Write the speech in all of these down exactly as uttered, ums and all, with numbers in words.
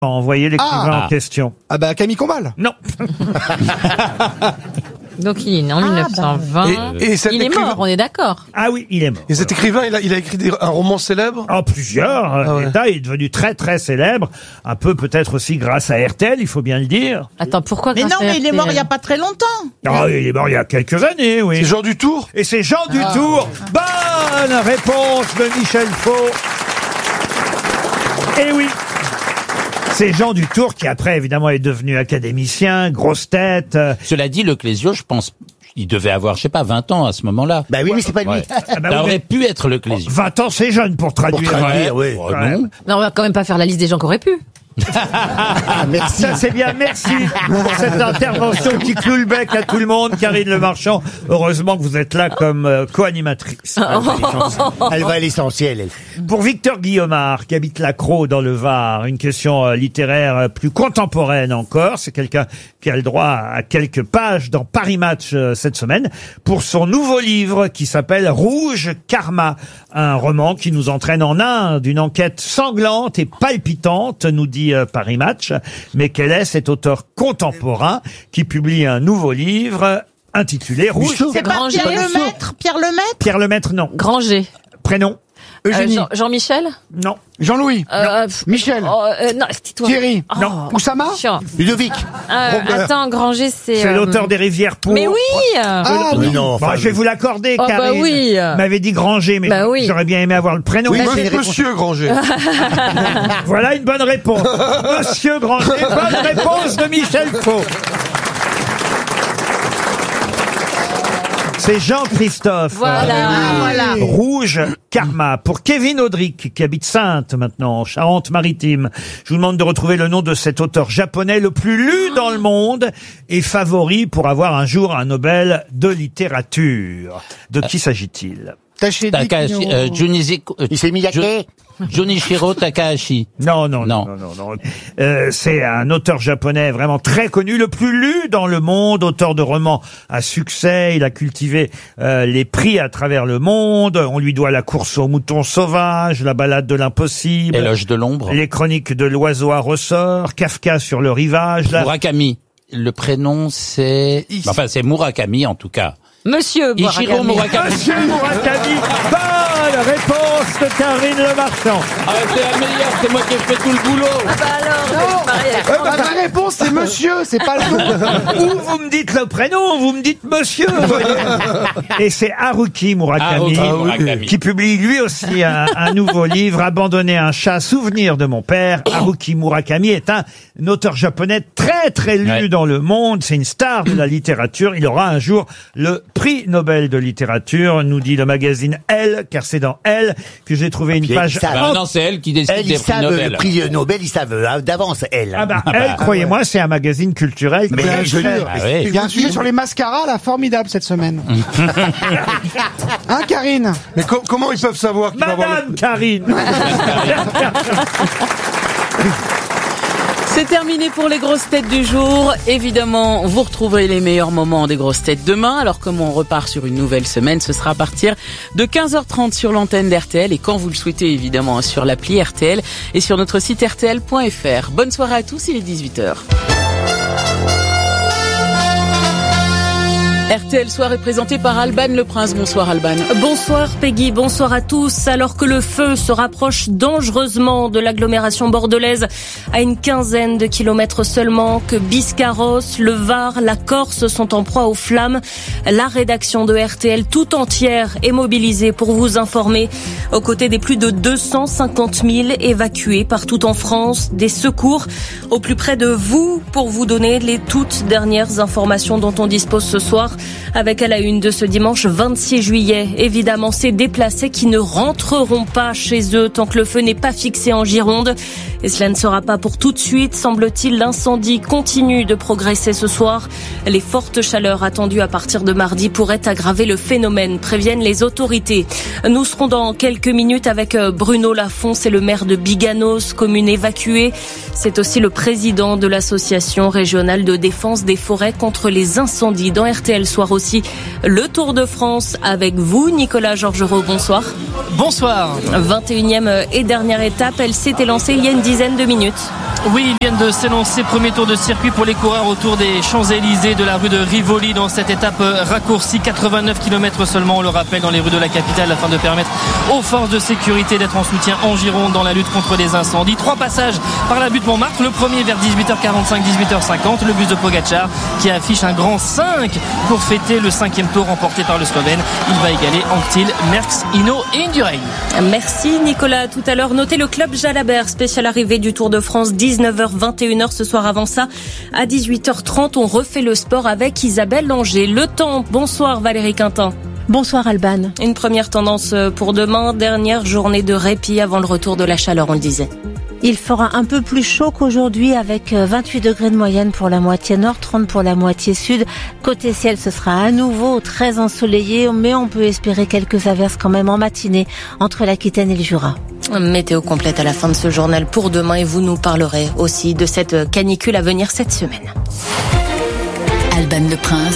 Envoyez l'écrivain Ah. en question. Ah bah Camille Combal. Non. Donc il est né en mille neuf cent vingt. Et, et cet Il est écrivain- mort, on est d'accord. Ah oui, il est mort. Et cet écrivain, il a, il a écrit des- un roman célèbre. En plusieurs. Ah ouais. Et là, il est devenu très très célèbre. Un peu peut-être aussi grâce à R T L, il faut bien le dire. Attends, pourquoi Mais grâce non, à mais il est R T L? mort il y a pas très longtemps. Ah, il est mort il y a quelques années, oui. C'est Jean Dutour. Et c'est Jean Dutour. Bonne réponse de Michel Faux. Eh oui. C'est Jean Dutour qui après évidemment est devenu académicien, grosse tête. euh, Cela dit, le Clésio, je pense, il devait avoir, je sais pas, vingt ans à ce moment-là. Bah oui, mais c'est pas lui. Ouais. Ah bah Ça oui, aurait mais- pu être le Clésio. vingt ans, c'est jeune pour traduire. traduire, oui. Oh, Ouais. non. Non, on va quand même pas faire la liste des gens qui auraient pu. Ah, merci. Ça c'est bien, merci pour cette intervention qui cloue le bec à tout le monde, Karine Le Marchand. Heureusement que vous êtes là comme euh, co-animatrice. Elle va à l'essentiel, elle. Pour Victor Guillaumard, qui habite La Crau dans le Var, une question euh, littéraire euh, plus contemporaine encore. C'est quelqu'un qui a le droit à quelques pages dans Paris Match euh, cette semaine pour son nouveau livre qui s'appelle Rouge Karma, un roman qui nous entraîne en Inde, une enquête sanglante et palpitante, nous dit euh, Paris Match. Mais quel est cet auteur contemporain qui publie un nouveau livre intitulé Rouge Musso. C'est pas Granger. Pierre Lemaître. Pierre Lemaître. Pierre Lemaître, non. Granger. Prénom? Euh, Eugénie. Jean- Jean-Michel Non. Jean-Louis. Euh, pff, Michel. oh, euh, non, tais-toi. Thierry. Oh, Non. Oussama. chiant. Ludovic. Euh, attends, Granger, c'est... C'est euh, l'auteur des Rivières pourpres. Mais oui Ah Mais oui. non, Bon, enfin, je vais vous l'accorder, Oh, bah Karine. oui. Vous m'avez dit Granger, mais Bah oui. j'aurais bien aimé avoir le prénom. Oui, Moi, c'est c'est une réponse. Monsieur Granger. Voilà une bonne réponse. Monsieur Granger, bonne réponse de Michel Faux. C'est Jean-Christophe. Voilà. Ah, voilà. Rouge Karma. Pour Kevin Audric, qui habite Saintes maintenant, en Charente-Maritime. Je vous demande de retrouver le nom de cet auteur japonais le plus lu dans le monde et favori pour avoir un jour un Nobel de littérature. De qui s'agit-il? Takahashi, euh, Junichi, euh, Il s'est mis à Ju- quai. Junichiro Takahashi. Non, non, non, Non. non, non. non. Euh, c'est un auteur japonais vraiment très connu, le plus lu dans le monde, auteur de romans à succès. Il a cultivé euh, les prix à travers le monde. On lui doit La course aux moutons sauvages, La balade de l'impossible, Éloge de l'ombre. Les chroniques de l'oiseau à ressort, Kafka sur le rivage. La... Murakami. Le prénom, c'est... Enfin, c'est Murakami, en tout cas. Monsieur Ichiro Murakami. Monsieur Murakami, bonne réponse de Karine Le Marchand. Ah, c'est la meilleure, c'est moi qui ai fait tout le boulot. Ah bah alors, Marie, Euh, bah, ma réponse, c'est Monsieur, c'est pas le nom. Ou vous me dites le prénom, ou vous me dites monsieur. vous voyez. Et c'est Haruki Murakami, Haruki Murakami. qui publie lui aussi un, un nouveau livre, Abandonner un chat, souvenir de mon père. Haruki Murakami est un, un auteur japonais très très lu Ouais. dans le monde. C'est une star de la littérature. Il aura un jour le prix Nobel de littérature, nous dit le magazine Elle, car c'est dans Elle que j'ai trouvé une Puis, page. ça- Bah, non, c'est elle qui décide Elle, des ils prix savent, Nobel. le prix Nobel, ils savent hein, d'avance, elle. Ah bah, Elle, croyez-moi, c'est un magazine culturel. Mais très je cher. jure. Ah oui. Il y a un sujet sur les mascaras, là, formidable cette semaine. Hein, Karine? Mais co- comment ils peuvent savoir qu'il va avoir Madame le... Karine. C'est terminé pour les grosses têtes du jour. Évidemment, vous retrouverez les meilleurs moments des grosses têtes demain. Alors comme on repart sur une nouvelle semaine, ce sera à partir de quinze heures trente sur l'antenne d'R T L et quand vous le souhaitez évidemment sur l'appli R T L et sur notre site R T L point F R. Bonne soirée à tous, il est dix-huit heures. R T L Soir est présenté par Alban Le Prince. Bonsoir Alban. Bonsoir Peggy, bonsoir à tous. Alors que le feu se rapproche dangereusement de l'agglomération bordelaise à une quinzaine de kilomètres seulement, que Biscarrosse, le Var, la Corse sont en proie aux flammes, la rédaction de R T L tout entière est mobilisée pour vous informer. Aux côtés des plus de deux cent cinquante mille évacués partout en France, des secours au plus près de vous pour vous donner les toutes dernières informations dont on dispose ce soir. Avec à la une de ce dimanche vingt-six juillet, évidemment ces déplacés qui ne rentreront pas chez eux tant que le feu n'est pas fixé en Gironde. Et cela ne sera pas pour tout de suite, semble-t-il. L'incendie continue de progresser ce soir. Les fortes chaleurs attendues à partir de mardi pourraient aggraver le phénomène, préviennent les autorités. Nous serons dans quelques minutes avec Bruno Lafont, c'est le maire de Biganos, commune évacuée. C'est aussi le président de l'association régionale de défense des forêts contre les incendies dans R T L soir aussi le Tour de France avec vous, Nicolas Georgerot, bonsoir. Bonsoir. vingt et unième et dernière étape, elle s'était lancée il y a une dizaine de minutes. Oui, ils viennent de s'élancer, premier tour de circuit pour les coureurs autour des Champs-Élysées, de la rue de Rivoli dans cette étape raccourcie, quatre-vingt-neuf kilomètres seulement, on le rappelle, dans les rues de la capitale afin de permettre aux forces de sécurité d'être en soutien en Gironde dans la lutte contre les incendies. Trois passages par la butte Montmartre, le premier vers dix-huit heures quarante-cinq, dix-huit heures cinquante, le bus de Pogačar qui affiche un grand cinq pour fêter le cinquième tour remporté par le Slovène. Il va égaler Anctil, Merckx, Hinault et Indurain. Merci Nicolas. Tout à l'heure, notez le club Jalabert, spécial arrivée du Tour de France, dix-neuf heures vingt et une heures ce soir. Avant ça, à dix-huit heures trente, on refait le sport avec Isabelle Langer. Le temps, bonsoir Valérie Quintin. Bonsoir Alban. Une première tendance pour demain, dernière journée de répit avant le retour de la chaleur, on le disait. Il fera un peu plus chaud qu'aujourd'hui avec vingt-huit degrés de moyenne pour la moitié nord, trente pour la moitié sud. Côté ciel, ce sera à nouveau très ensoleillé, mais on peut espérer quelques averses quand même en matinée entre l'Aquitaine et le Jura. Météo complète à la fin de ce journal pour demain et vous nous parlerez aussi de cette canicule à venir cette semaine. Alban Le Prince.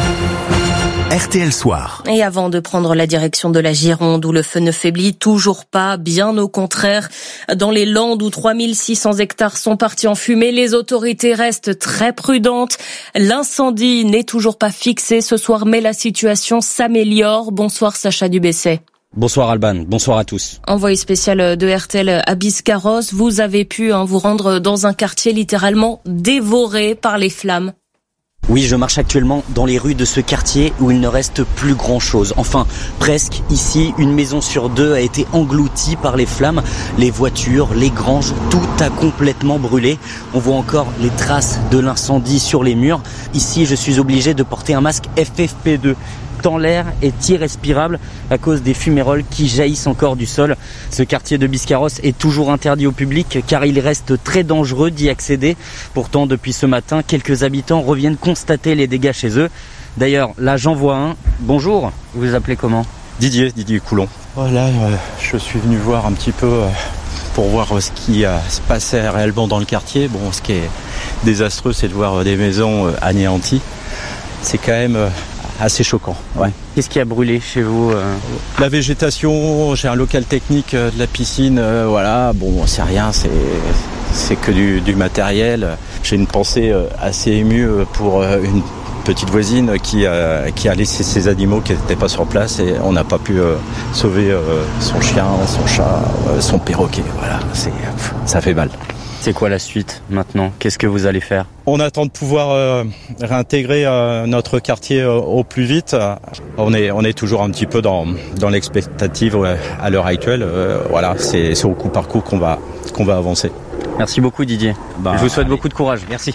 R T L Soir. Et avant de prendre la direction de la Gironde où le feu ne faiblit toujours pas, bien au contraire, dans les Landes où trois mille six cents hectares sont partis en fumée, les autorités restent très prudentes. L'incendie n'est toujours pas fixé ce soir, mais la situation s'améliore. Bonsoir Sacha Dubesset. Bonsoir Alban, bonsoir à tous. Envoyé spécial de R T L à Biscarrosse, vous avez pu hein, vous rendre dans un quartier littéralement dévoré par les flammes. Oui, je marche actuellement dans les rues de ce quartier où il ne reste plus grand-chose. Enfin, presque. Ici, une maison sur deux a été engloutie par les flammes. Les voitures, les granges, tout a complètement brûlé. On voit encore les traces de l'incendie sur les murs. Ici, je suis obligé de porter un masque F F P deux. Tant l'air est irrespirable à cause des fuméroles qui jaillissent encore du sol. Ce quartier de Biscarrosse est toujours interdit au public car il reste très dangereux d'y accéder. Pourtant, depuis ce matin, quelques habitants reviennent constater les dégâts chez eux. D'ailleurs, là j'en vois un. Bonjour, vous vous appelez comment ? Didier, Didier Coulon. Voilà, euh, je suis venu voir un petit peu euh, pour voir ce qui euh, se passait réellement dans le quartier. Bon, ce qui est désastreux, c'est de voir des maisons euh, anéanties. C'est quand même... Euh, assez choquant. Ouais. Qu'est-ce qui a brûlé chez vous euh... La végétation, j'ai un local technique euh, de la piscine, euh, voilà, bon, c'est rien, c'est, c'est que du, du matériel. J'ai une pensée euh, assez émue pour euh, une petite voisine qui a, qui a laissé ses animaux qui n'étaient pas sur place et on n'a pas pu euh, sauver euh, son chien, son chat, euh, son perroquet, voilà, c'est, ça fait mal. C'est quoi la suite maintenant ? Qu'est-ce que vous allez faire ? On attend de pouvoir euh, réintégrer euh, notre quartier euh, au plus vite. On est, on est toujours un petit peu dans, dans l'expectative ouais, à l'heure actuelle. Euh, voilà, c'est, c'est au coup par coup qu'on va, qu'on va avancer. Merci beaucoup Didier. Bah, Je vous souhaite allez. beaucoup de courage. Merci.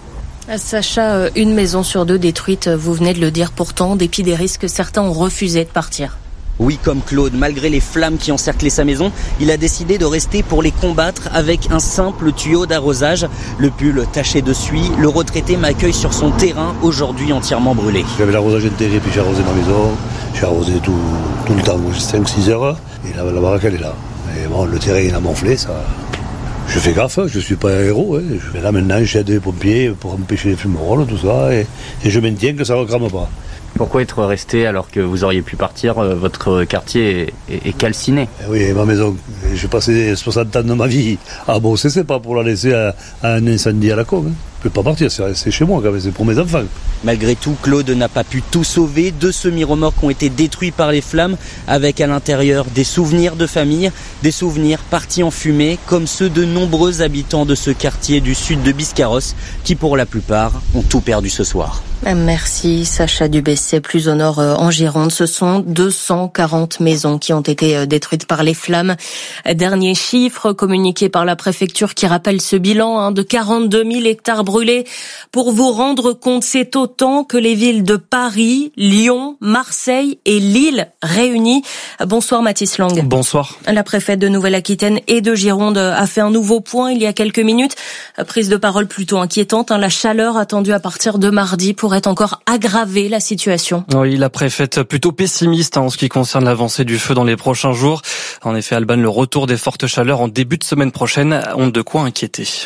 Sacha, une maison sur deux détruite, vous venez de le dire pourtant, en dépit des risques, certains ont refusé de partir. Oui, comme Claude, malgré les flammes qui encerclaient sa maison, il a décidé de rester pour les combattre avec un simple tuyau d'arrosage. Le pull taché de suie, le retraité m'accueille sur son terrain, aujourd'hui entièrement brûlé. J'avais l'arrosage intégré, puis j'ai arrosé ma maison. J'ai arrosé tout, tout le temps, cinq six heures, et la, la baraque elle est là. Et bon, le terrain il a monflé, ça... Je fais gaffe, je suis pas un héros. Hein. Je vais là maintenant, j'aide les pompiers pour empêcher les fumerolles, tout ça, et, et je maintiens que ça ne crame pas. Pourquoi être resté alors que vous auriez pu partir ? Votre quartier est, est, est calciné. Oui, ma maison, j'ai passé soixante ans de ma vie à bosser, c'est pas pour la laisser à, à un incendie à la con. Hein. Je peux pas partir, c'est, c'est chez moi quand même, c'est pour mes enfants. Malgré tout, Claude n'a pas pu tout sauver. Deux semi-remorques ont été détruits par les flammes, avec à l'intérieur des souvenirs de famille, des souvenirs partis en fumée, comme ceux de nombreux habitants de ce quartier du sud de Biscarrosse, qui pour la plupart ont tout perdu ce soir. Merci Sacha Dubesset. Plus au nord en Gironde, ce sont deux cent quarante maisons qui ont été détruites par les flammes. Dernier chiffre communiqué par la préfecture qui rappelle ce bilan hein, de quarante-deux mille hectares brûlés. Pour vous rendre compte, c'est autant que les villes de Paris, Lyon, Marseille et Lille réunies. Bonsoir Mathis Lang. Bonsoir. La préfète de Nouvelle-Aquitaine et de Gironde a fait un nouveau point il y a quelques minutes. Prise de parole plutôt inquiétante. Hein, la chaleur attendue à partir de mardi pourrait encore aggraver la situation. Oui, la préfète plutôt pessimiste hein, en ce qui concerne l'avancée du feu dans les prochains jours. En effet, Alban, le retour des fortes chaleurs en début de semaine prochaine ont de quoi inquiéter.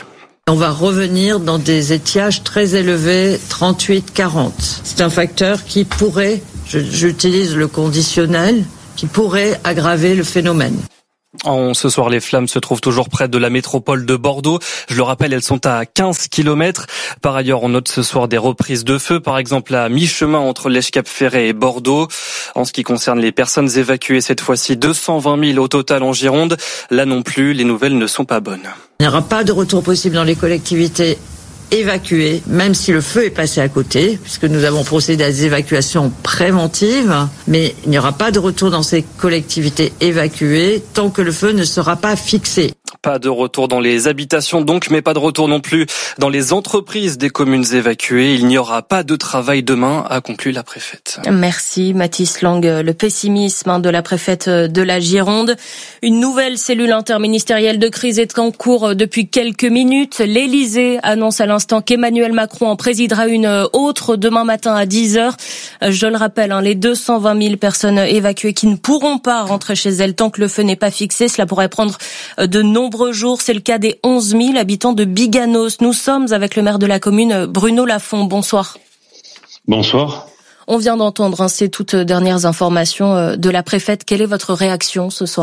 On va revenir dans des étiages très élevés, trente-huit quarante. C'est un facteur qui pourrait, je, j'utilise le conditionnel, qui pourrait aggraver le phénomène. En, ce soir, les flammes se trouvent toujours près de la métropole de Bordeaux. Je le rappelle, elles sont à quinze kilomètres. Par ailleurs, on note ce soir des reprises de feu, par exemple à mi-chemin entre l'Esch-Cap-Ferret et Bordeaux. En ce qui concerne les personnes évacuées, cette fois-ci deux cent vingt mille au total en Gironde. Là non plus, les nouvelles ne sont pas bonnes. Il n'y aura pas de retour possible dans les collectivités évacuées, même si le feu est passé à côté, puisque nous avons procédé à des évacuations préventives, mais il n'y aura pas de retour dans ces collectivités évacuées tant que le feu ne sera pas fixé. Pas de retour dans les habitations donc, mais pas de retour non plus dans les entreprises des communes évacuées. Il n'y aura pas de travail demain, a conclu la préfète. Merci Mathis Lang. Le pessimisme de la préfète de la Gironde. Une nouvelle cellule interministérielle de crise est en cours depuis quelques minutes. L'Élysée annonce à l'instant qu'Emmanuel Macron en présidera une autre demain matin à dix heures. Je le rappelle, les deux cent vingt mille personnes évacuées qui ne pourront pas rentrer chez elles tant que le feu n'est pas fixé. Cela pourrait prendre de nombreux jours. C'est le cas des onze mille habitants de Biganos. Nous sommes avec le maire de la commune, Bruno Lafont. Bonsoir. Bonsoir. On vient d'entendre hein, ces toutes dernières informations de la préfète. Quelle est votre réaction ce soir ?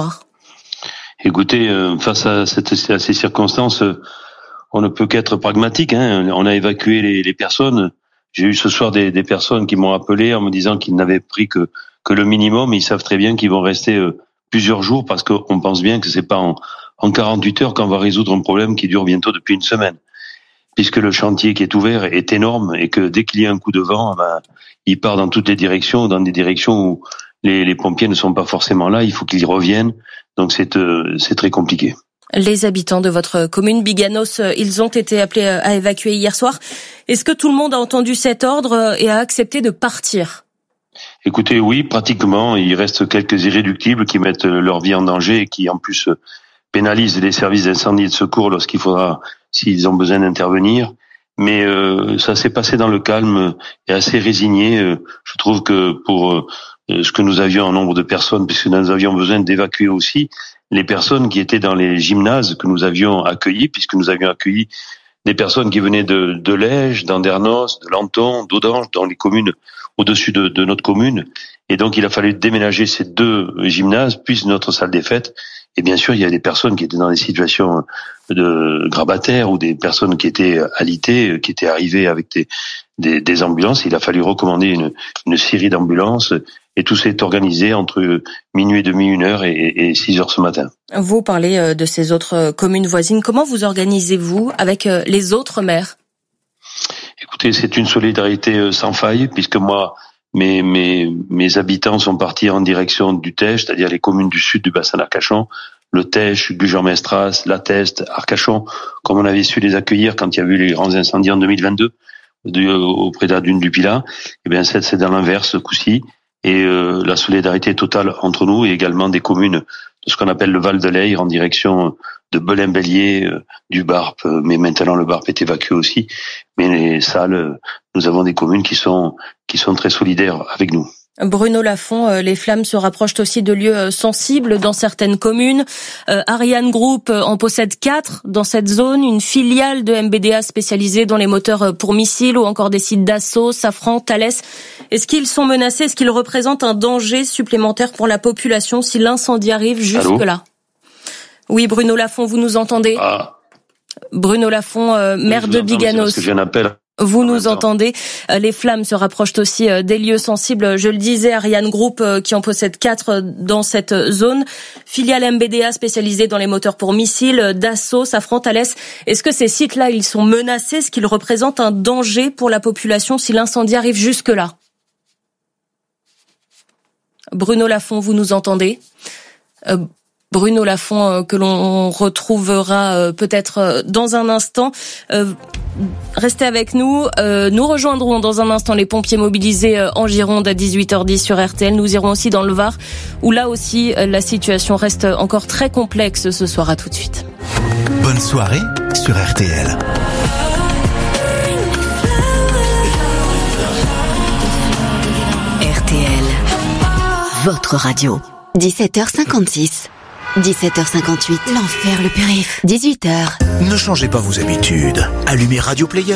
Écoutez, euh, face à, cette, à ces circonstances, euh, on ne peut qu'être pragmatique. Hein. On a évacué les, les personnes. J'ai eu ce soir des, des personnes qui m'ont appelé en me disant qu'ils n'avaient pris que, que le minimum. Ils savent très bien qu'ils vont rester euh, plusieurs jours parce qu'on pense bien que c'est pas en en quarante-huit heures qu'on va résoudre un problème qui dure bientôt depuis une semaine. Puisque le chantier qui est ouvert est énorme et que dès qu'il y a un coup de vent, ben, il part dans toutes les directions, dans des directions où les, les pompiers ne sont pas forcément là, il faut qu'ils reviennent. Donc c'est, euh, c'est très compliqué. Les habitants de votre commune, Biganos, ils ont été appelés à évacuer hier soir. Est-ce que tout le monde a entendu cet ordre et a accepté de partir ? Écoutez, oui, pratiquement. Il reste quelques irréductibles qui mettent leur vie en danger et qui en plus pénalisent les services d'incendie et de secours lorsqu'il faudra, s'ils ont besoin d'intervenir. Mais euh, ça s'est passé dans le calme et assez résigné. Euh, je trouve que pour euh, ce que nous avions en nombre de personnes, puisque nous avions besoin d'évacuer aussi les personnes qui étaient dans les gymnases que nous avions accueillis, puisque nous avions accueilli des personnes qui venaient de, de Lège, d'Andernos, de Lanton, d'Audange, dans les communes au-dessus de, de notre commune. Et donc il a fallu déménager ces deux gymnases, puis notre salle des fêtes. Et bien sûr, il y a des personnes qui étaient dans des situations de grabataires ou des personnes qui étaient alitées, qui étaient arrivées avec des, des, des ambulances. Il a fallu recommander une, une série d'ambulances et tout s'est organisé entre minuit et demi, une heure et, et six heures ce matin. Vous parlez de ces autres communes voisines. Comment vous organisez-vous avec les autres maires ? Écoutez, c'est une solidarité sans faille puisque moi, Mes, mes, mes habitants sont partis en direction du Teche, c'est-à-dire les communes du sud du bassin d'Arcachon, le Teche, Gujan-Mestras, La Teste, Arcachon, comme on avait su les accueillir quand il y a eu les grands incendies en deux mille vingt-deux de, auprès de la dune du Pilat. Eh bien, c'est, c'est dans l'inverse ce coup-ci. Et euh, la solidarité totale entre nous et également des communes de ce qu'on appelle le Val de l'Aire en direction de Belin-Bélier, euh, du Barp, euh, mais maintenant le Barp est évacué aussi. Mais les salles, euh, nous avons des communes qui sont qui sont très solidaires avec nous. Bruno Lafont, les flammes se rapprochent aussi de lieux sensibles dans certaines communes. Euh, Ariane Group en possède quatre dans cette zone, une filiale de M B D A spécialisée dans les moteurs pour missiles ou encore des sites Dassault, Safran, Thales. Est-ce qu'ils sont menacés ? Est-ce qu'ils représentent un danger supplémentaire pour la population si l'incendie arrive jusque-là ? Oui, Bruno Lafont, vous nous entendez ? ah. Bruno Lafont, euh, maire oui, de Biganos. C'est que j'ai un appel. Vous nous entendez, les flammes se rapprochent aussi des lieux sensibles. Je le disais, Ariane Group qui en possède quatre dans cette zone. Filiale M B D A spécialisée dans les moteurs pour missiles, Dassault, Safran, Thales. Est-ce que ces sites-là, ils sont menacés ? Est-ce qu'ils représentent un danger pour la population si l'incendie arrive jusque-là ? Bruno Lafont, vous nous entendez ? euh, Bruno Lafont, que l'on retrouvera peut-être dans un instant. Euh, restez avec nous. Euh, nous rejoindrons dans un instant les pompiers mobilisés en Gironde à dix-huit heures dix sur R T L. Nous irons aussi dans le Var, où là aussi la situation reste encore très complexe ce soir. À tout de suite. Bonne soirée sur R T L. R T L, votre radio. dix-sept heures cinquante-six. dix-sept heures cinquante-huit. L'enfer, le périph'. dix-huit heures. Ne changez pas vos habitudes. Allumez Radio Player.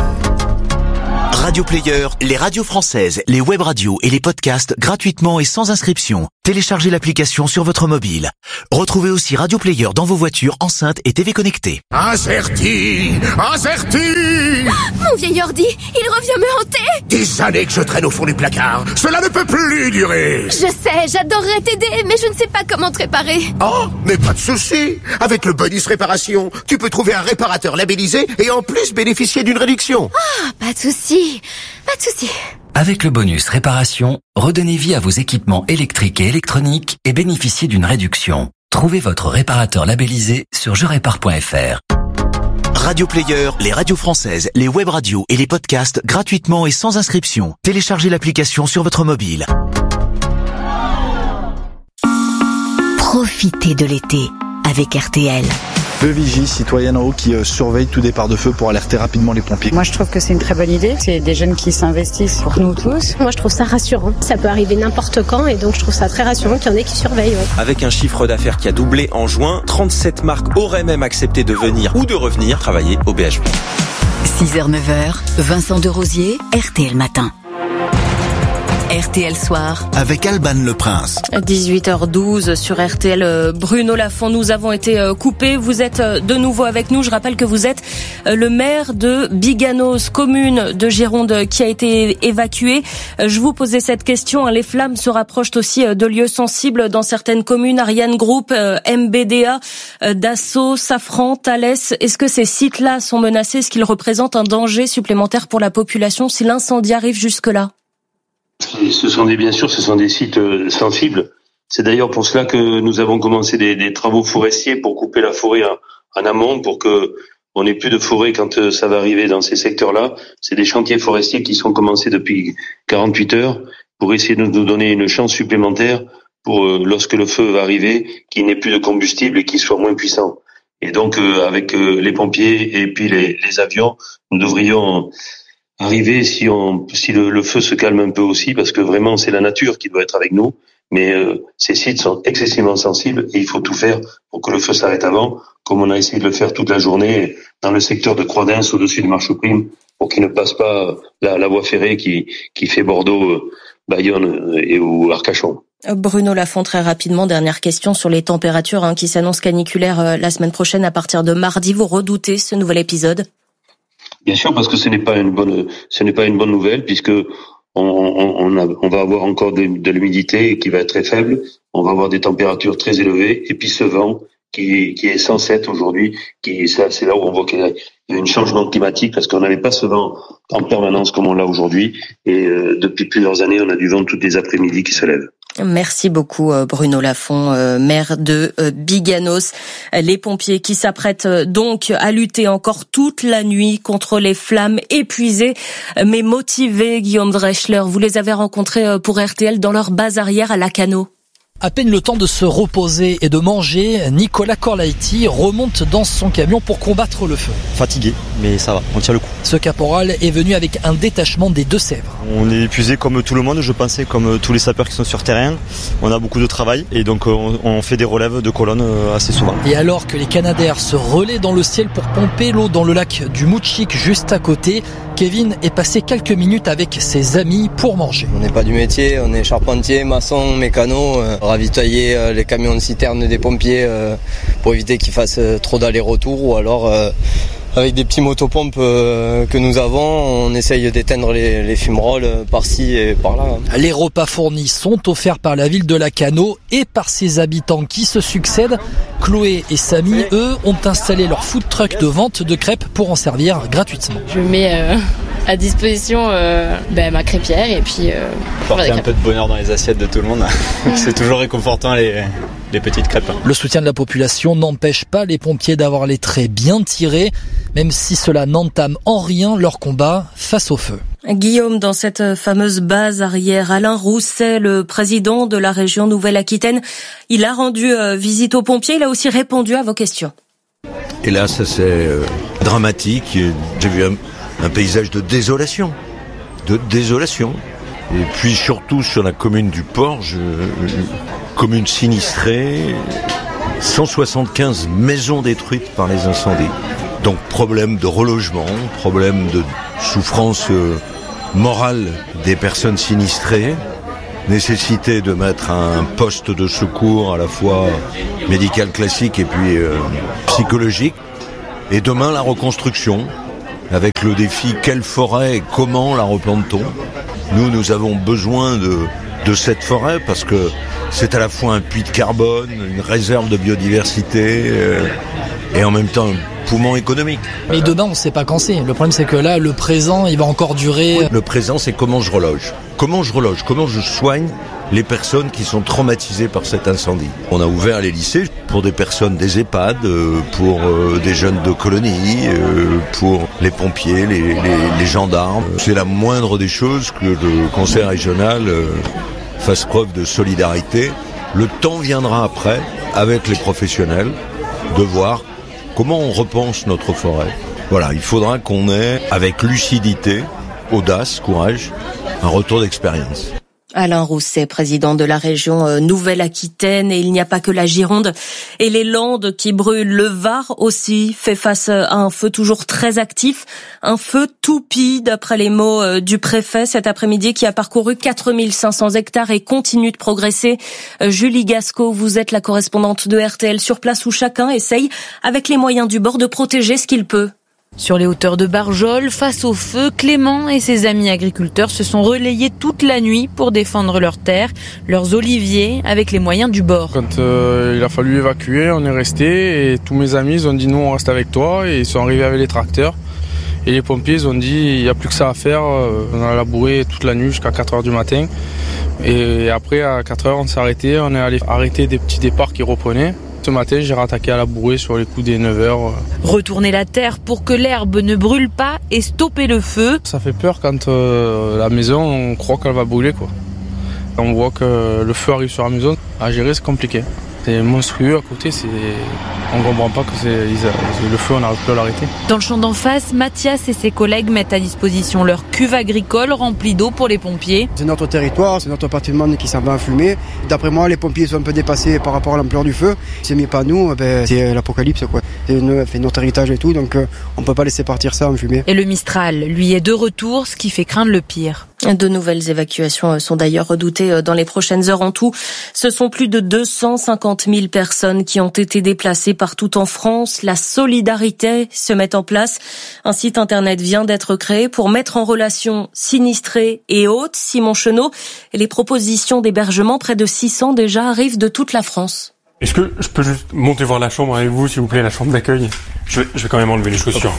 Radio Player, les radios françaises, les web radios et les podcasts gratuitement et sans inscription. Téléchargez l'application sur votre mobile. Retrouvez aussi Radio Player dans vos voitures, enceintes et T V connectées. Acerti, Acerti. Mon vieil ordi, il revient me hanter. Des années que je traîne au fond du placard. Cela ne peut plus durer. Je sais, j'adorerais t'aider, mais je ne sais pas comment te réparer. Oh, mais pas de souci. Avec le bonus réparation, tu peux trouver un réparateur labellisé et en plus bénéficier d'une réduction. Ah, pas de souci, pas de souci. Avec le bonus réparation, redonnez vie à vos équipements électriques et électroniques et bénéficiez d'une réduction. Trouvez votre réparateur labellisé sur je répare point f r. Radio Player, les radios françaises, les web radios et les podcasts gratuitement et sans inscription. Téléchargez l'application sur votre mobile. Profitez de l'été avec R T L. Deux vigies citoyennes en haut qui euh, surveillent tout départ de feu pour alerter rapidement les pompiers. Moi je trouve que c'est une très bonne idée, c'est des jeunes qui s'investissent pour nous tous. Moi je trouve ça rassurant, ça peut arriver n'importe quand et donc je trouve ça très rassurant qu'il y en ait qui surveillent. Ouais. Avec un chiffre d'affaires qui a doublé en juin, trente-sept marques auraient même accepté de venir ou de revenir travailler au B H P. six heures neuf heures, Vincent de Rosier, R T L Matin. R T L Soir. Avec Alban Le Prince. dix-huit heures douze sur R T L. Bruno Lafont, nous avons été coupés. Vous êtes de nouveau avec nous. Je rappelle que vous êtes le maire de Biganos, commune de Gironde qui a été évacuée. Je vous posais cette question. Les flammes se rapprochent aussi de lieux sensibles dans certaines communes. Ariane Group, M B D A, Dassault, Safran, Thales. Est-ce que ces sites-là sont menacés? Est-ce qu'ils représentent un danger supplémentaire pour la population si l'incendie arrive jusque-là? Ce sont des, bien sûr, ce sont des sites euh, sensibles. C'est d'ailleurs pour cela que nous avons commencé des, des travaux forestiers pour couper la forêt en, en amont, pour que on n'ait plus de forêt quand euh, ça va arriver dans ces secteurs-là. C'est des chantiers forestiers qui sont commencés depuis quarante-huit heures pour essayer de nous donner une chance supplémentaire pour euh, lorsque le feu va arriver, qu'il n'ait plus de combustible et qu'il soit moins puissant. Et donc euh, avec euh, les pompiers et puis les, les avions, nous devrions arriver si on si le, le feu se calme un peu aussi, parce que vraiment c'est la nature qui doit être avec nous, mais euh, ces sites sont excessivement sensibles et il faut tout faire pour que le feu s'arrête avant, comme on a essayé de le faire toute la journée dans le secteur de Croix-d'Ins au-dessus de Marcheprime, pour qu'il ne passe pas la, la voie ferrée qui qui fait Bordeaux, Bayonne et ou Arcachon. Bruno Lafont, très rapidement, dernière question sur les températures hein, qui s'annoncent caniculaires euh, la semaine prochaine à partir de mardi. Vous redoutez ce nouvel épisode? Bien sûr, parce que ce n'est pas une bonne, ce n'est pas une bonne nouvelle, puisque on, on, on, a, on va avoir encore de, de l'humidité qui va être très faible. On va avoir des températures très élevées, et puis ce vent qui, qui est cent sept aujourd'hui, qui ça, c'est là où on voit qu'il y a un changement climatique, parce qu'on n'avait pas ce vent en permanence comme on l'a aujourd'hui. Et euh, depuis plusieurs années, on a du vent toutes les après-midi qui se lève. Merci beaucoup Bruno Lafont, maire de Biganos. Les pompiers qui s'apprêtent donc à lutter encore toute la nuit contre les flammes, épuisés mais motivés. Guillaume Dreschler, vous les avez rencontrés pour R T L dans leur base arrière à Lacanau. À peine le temps de se reposer et de manger, Nicolas Corlaiti remonte dans son camion pour combattre le feu. Fatigué, mais ça va, on tient le coup. Ce caporal est venu avec un détachement des Deux-Sèvres. On est épuisé comme tout le monde, je pensais, comme tous les sapeurs qui sont sur terrain. On a beaucoup de travail et donc on, on fait des relèves de colonnes assez souvent. Et alors que les Canadaires se relaient dans le ciel pour pomper l'eau dans le lac du Moutchik juste à côté, Kevin est passé quelques minutes avec ses amis pour manger. On n'est pas du métier, on est charpentier, maçon, mécano, euh, ravitailler euh, les camions de citerne des pompiers euh, pour éviter qu'ils fassent euh, trop d'allers-retours, ou alors euh, avec des petits motopompes euh, que nous avons, on essaye d'éteindre les, les fumerolles euh, par-ci et par-là. Les repas fournis sont offerts par la ville de Lacanau et par ses habitants qui se succèdent. Chloé et Samy, eux, ont installé leur food truck de vente de crêpes pour en servir gratuitement. Je mets euh, à disposition euh, ben, ma crêpière et puis... Euh, Porter un peu de bonheur dans les assiettes de tout le monde. C'est toujours réconfortant les, les petites crêpes. Le soutien de la population n'empêche pas les pompiers d'avoir les traits bien tirés, même si cela n'entame en rien leur combat face au feu. Guillaume, dans cette fameuse base arrière, Alain Rousset, le président de la région Nouvelle-Aquitaine, il a rendu visite aux pompiers, il a aussi répondu à vos questions. Et là, ça c'est euh, dramatique. J'ai vu un, un paysage de désolation, de désolation. Et puis surtout sur la commune du Port, je, commune sinistrée, cent soixante-quinze maisons détruites par les incendies. Donc problème de relogement, problème de souffrance euh, morale des personnes sinistrées, nécessité de mettre un poste de secours à la fois médical classique et puis euh, psychologique. Et demain, la reconstruction, avec le défi quelle forêt et comment la replante-t-on. Nous, nous avons besoin de, de cette forêt parce que c'est à la fois un puits de carbone, une réserve de biodiversité euh, et en même temps un poumon économique. Mais demain, on ne sait pas quand c'est. Le problème, c'est que là, le présent, il va encore durer. Le présent, c'est comment je reloge. Comment je reloge, comment je soigne les personnes qui sont traumatisées par cet incendie. On a ouvert les lycées pour des personnes des EHPAD, pour des jeunes de colonies, pour les pompiers, les, les, les gendarmes. C'est la moindre des choses que le conseil régional fasse preuve de solidarité. Le temps viendra après, avec les professionnels, de voir comment on repense notre forêt. Voilà, il faudra qu'on ait, avec lucidité, audace, courage, un retour d'expérience. Alain Rousset, président de la région Nouvelle-Aquitaine, et il n'y a pas que la Gironde et les Landes qui brûlent. Le Var aussi fait face à un feu toujours très actif, un feu toupie d'après les mots du préfet cet après-midi qui a parcouru quatre mille cinq cents hectares et continue de progresser. Julie Gasco, vous êtes la correspondante de R T L sur place où chacun essaye avec les moyens du bord de protéger ce qu'il peut. Sur les hauteurs de Barjol, face au feu, Clément et ses amis agriculteurs se sont relayés toute la nuit pour défendre leurs terres, leurs oliviers, avec les moyens du bord. Quand euh, il a fallu évacuer, on est resté et tous mes amis ils ont dit nous on reste avec toi et ils sont arrivés avec les tracteurs. Et les pompiers ils ont dit il n'y a plus que ça à faire, on a labouré toute la nuit jusqu'à quatre heures du matin. Et après à quatre heures on s'est arrêté, on est allé arrêter des petits départs qui reprenaient. Ce matin, j'ai rattaqué à labourer sur les coups des neuf heures. Retourner la terre pour que l'herbe ne brûle pas et stopper le feu. Ça fait peur quand euh, la maison, on croit qu'elle va brûler, quoi. On voit que le feu arrive sur la maison. À gérer, c'est compliqué. C'est monstrueux à côté, c'est... on ne comprend pas que c'est... le feu, on n'arrive plus à l'arrêter. Dans le champ d'en face, Mathias et ses collègues mettent à disposition leur cuve agricole remplie d'eau pour les pompiers. C'est notre territoire, c'est notre patrimoine qui s'en va en fumée. D'après moi, les pompiers sont un peu dépassés par rapport à l'ampleur du feu. Si ce n'est pas nous, ben, c'est l'apocalypse, quoi. C'est, une, c'est notre héritage et tout, donc on ne peut pas laisser partir ça en fumée. Et le Mistral, lui, est de retour, ce qui fait craindre le pire. De nouvelles évacuations sont d'ailleurs redoutées dans les prochaines heures. En tout, ce sont plus de deux cent cinquante mille personnes qui ont été déplacées partout en France. La solidarité se met en place. Un site internet vient d'être créé pour mettre en relation sinistrés et hôtes. Simon Chenot, et les propositions d'hébergement, près de six cents déjà, arrivent de toute la France. Est-ce que je peux juste monter voir la chambre avec vous, s'il vous plaît, la chambre d'accueil ? Je vais, je vais quand même enlever les chaussures.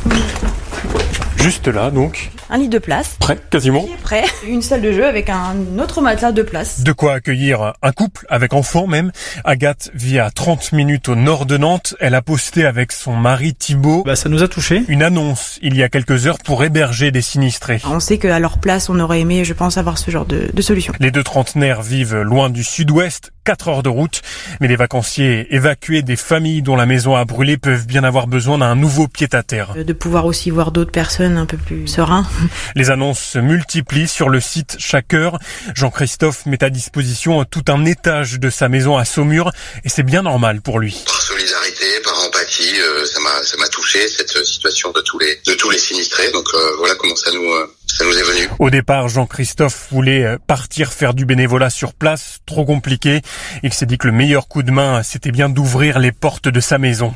Juste là, donc. Un lit de place. Prêt, quasiment. Prêt. Une salle de jeu avec un autre matelas de place. De quoi accueillir un couple, avec enfant même. Agathe vit à trente minutes au nord de Nantes. Elle a posté avec son mari Thibaut. Bah, ça nous a touchés. Une annonce, il y a quelques heures, pour héberger des sinistrés. On sait qu'à leur place, on aurait aimé, je pense, avoir ce genre de, de solution. Les deux trentenaires vivent loin du sud-ouest, quatre heures de route. Mais les vacanciers évacués des familles dont la maison a brûlé peuvent bien avoir besoin d'un nouveau pied-à-terre. De pouvoir aussi voir d'autres personnes un peu plus sereins. Les annonces se multiplient sur le site Chaque Heure. Jean-Christophe met à disposition tout un étage de sa maison à Saumur et c'est bien normal pour lui. Par solidarité, par empathie, euh, ça m'a ça m'a touché cette situation de tous les de tous les sinistrés. Donc euh, voilà comment ça nous euh, ça nous est venu. Au départ, Jean-Christophe voulait partir faire du bénévolat sur place, trop compliqué. Il s'est dit que le meilleur coup de main, c'était bien d'ouvrir les portes de sa maison.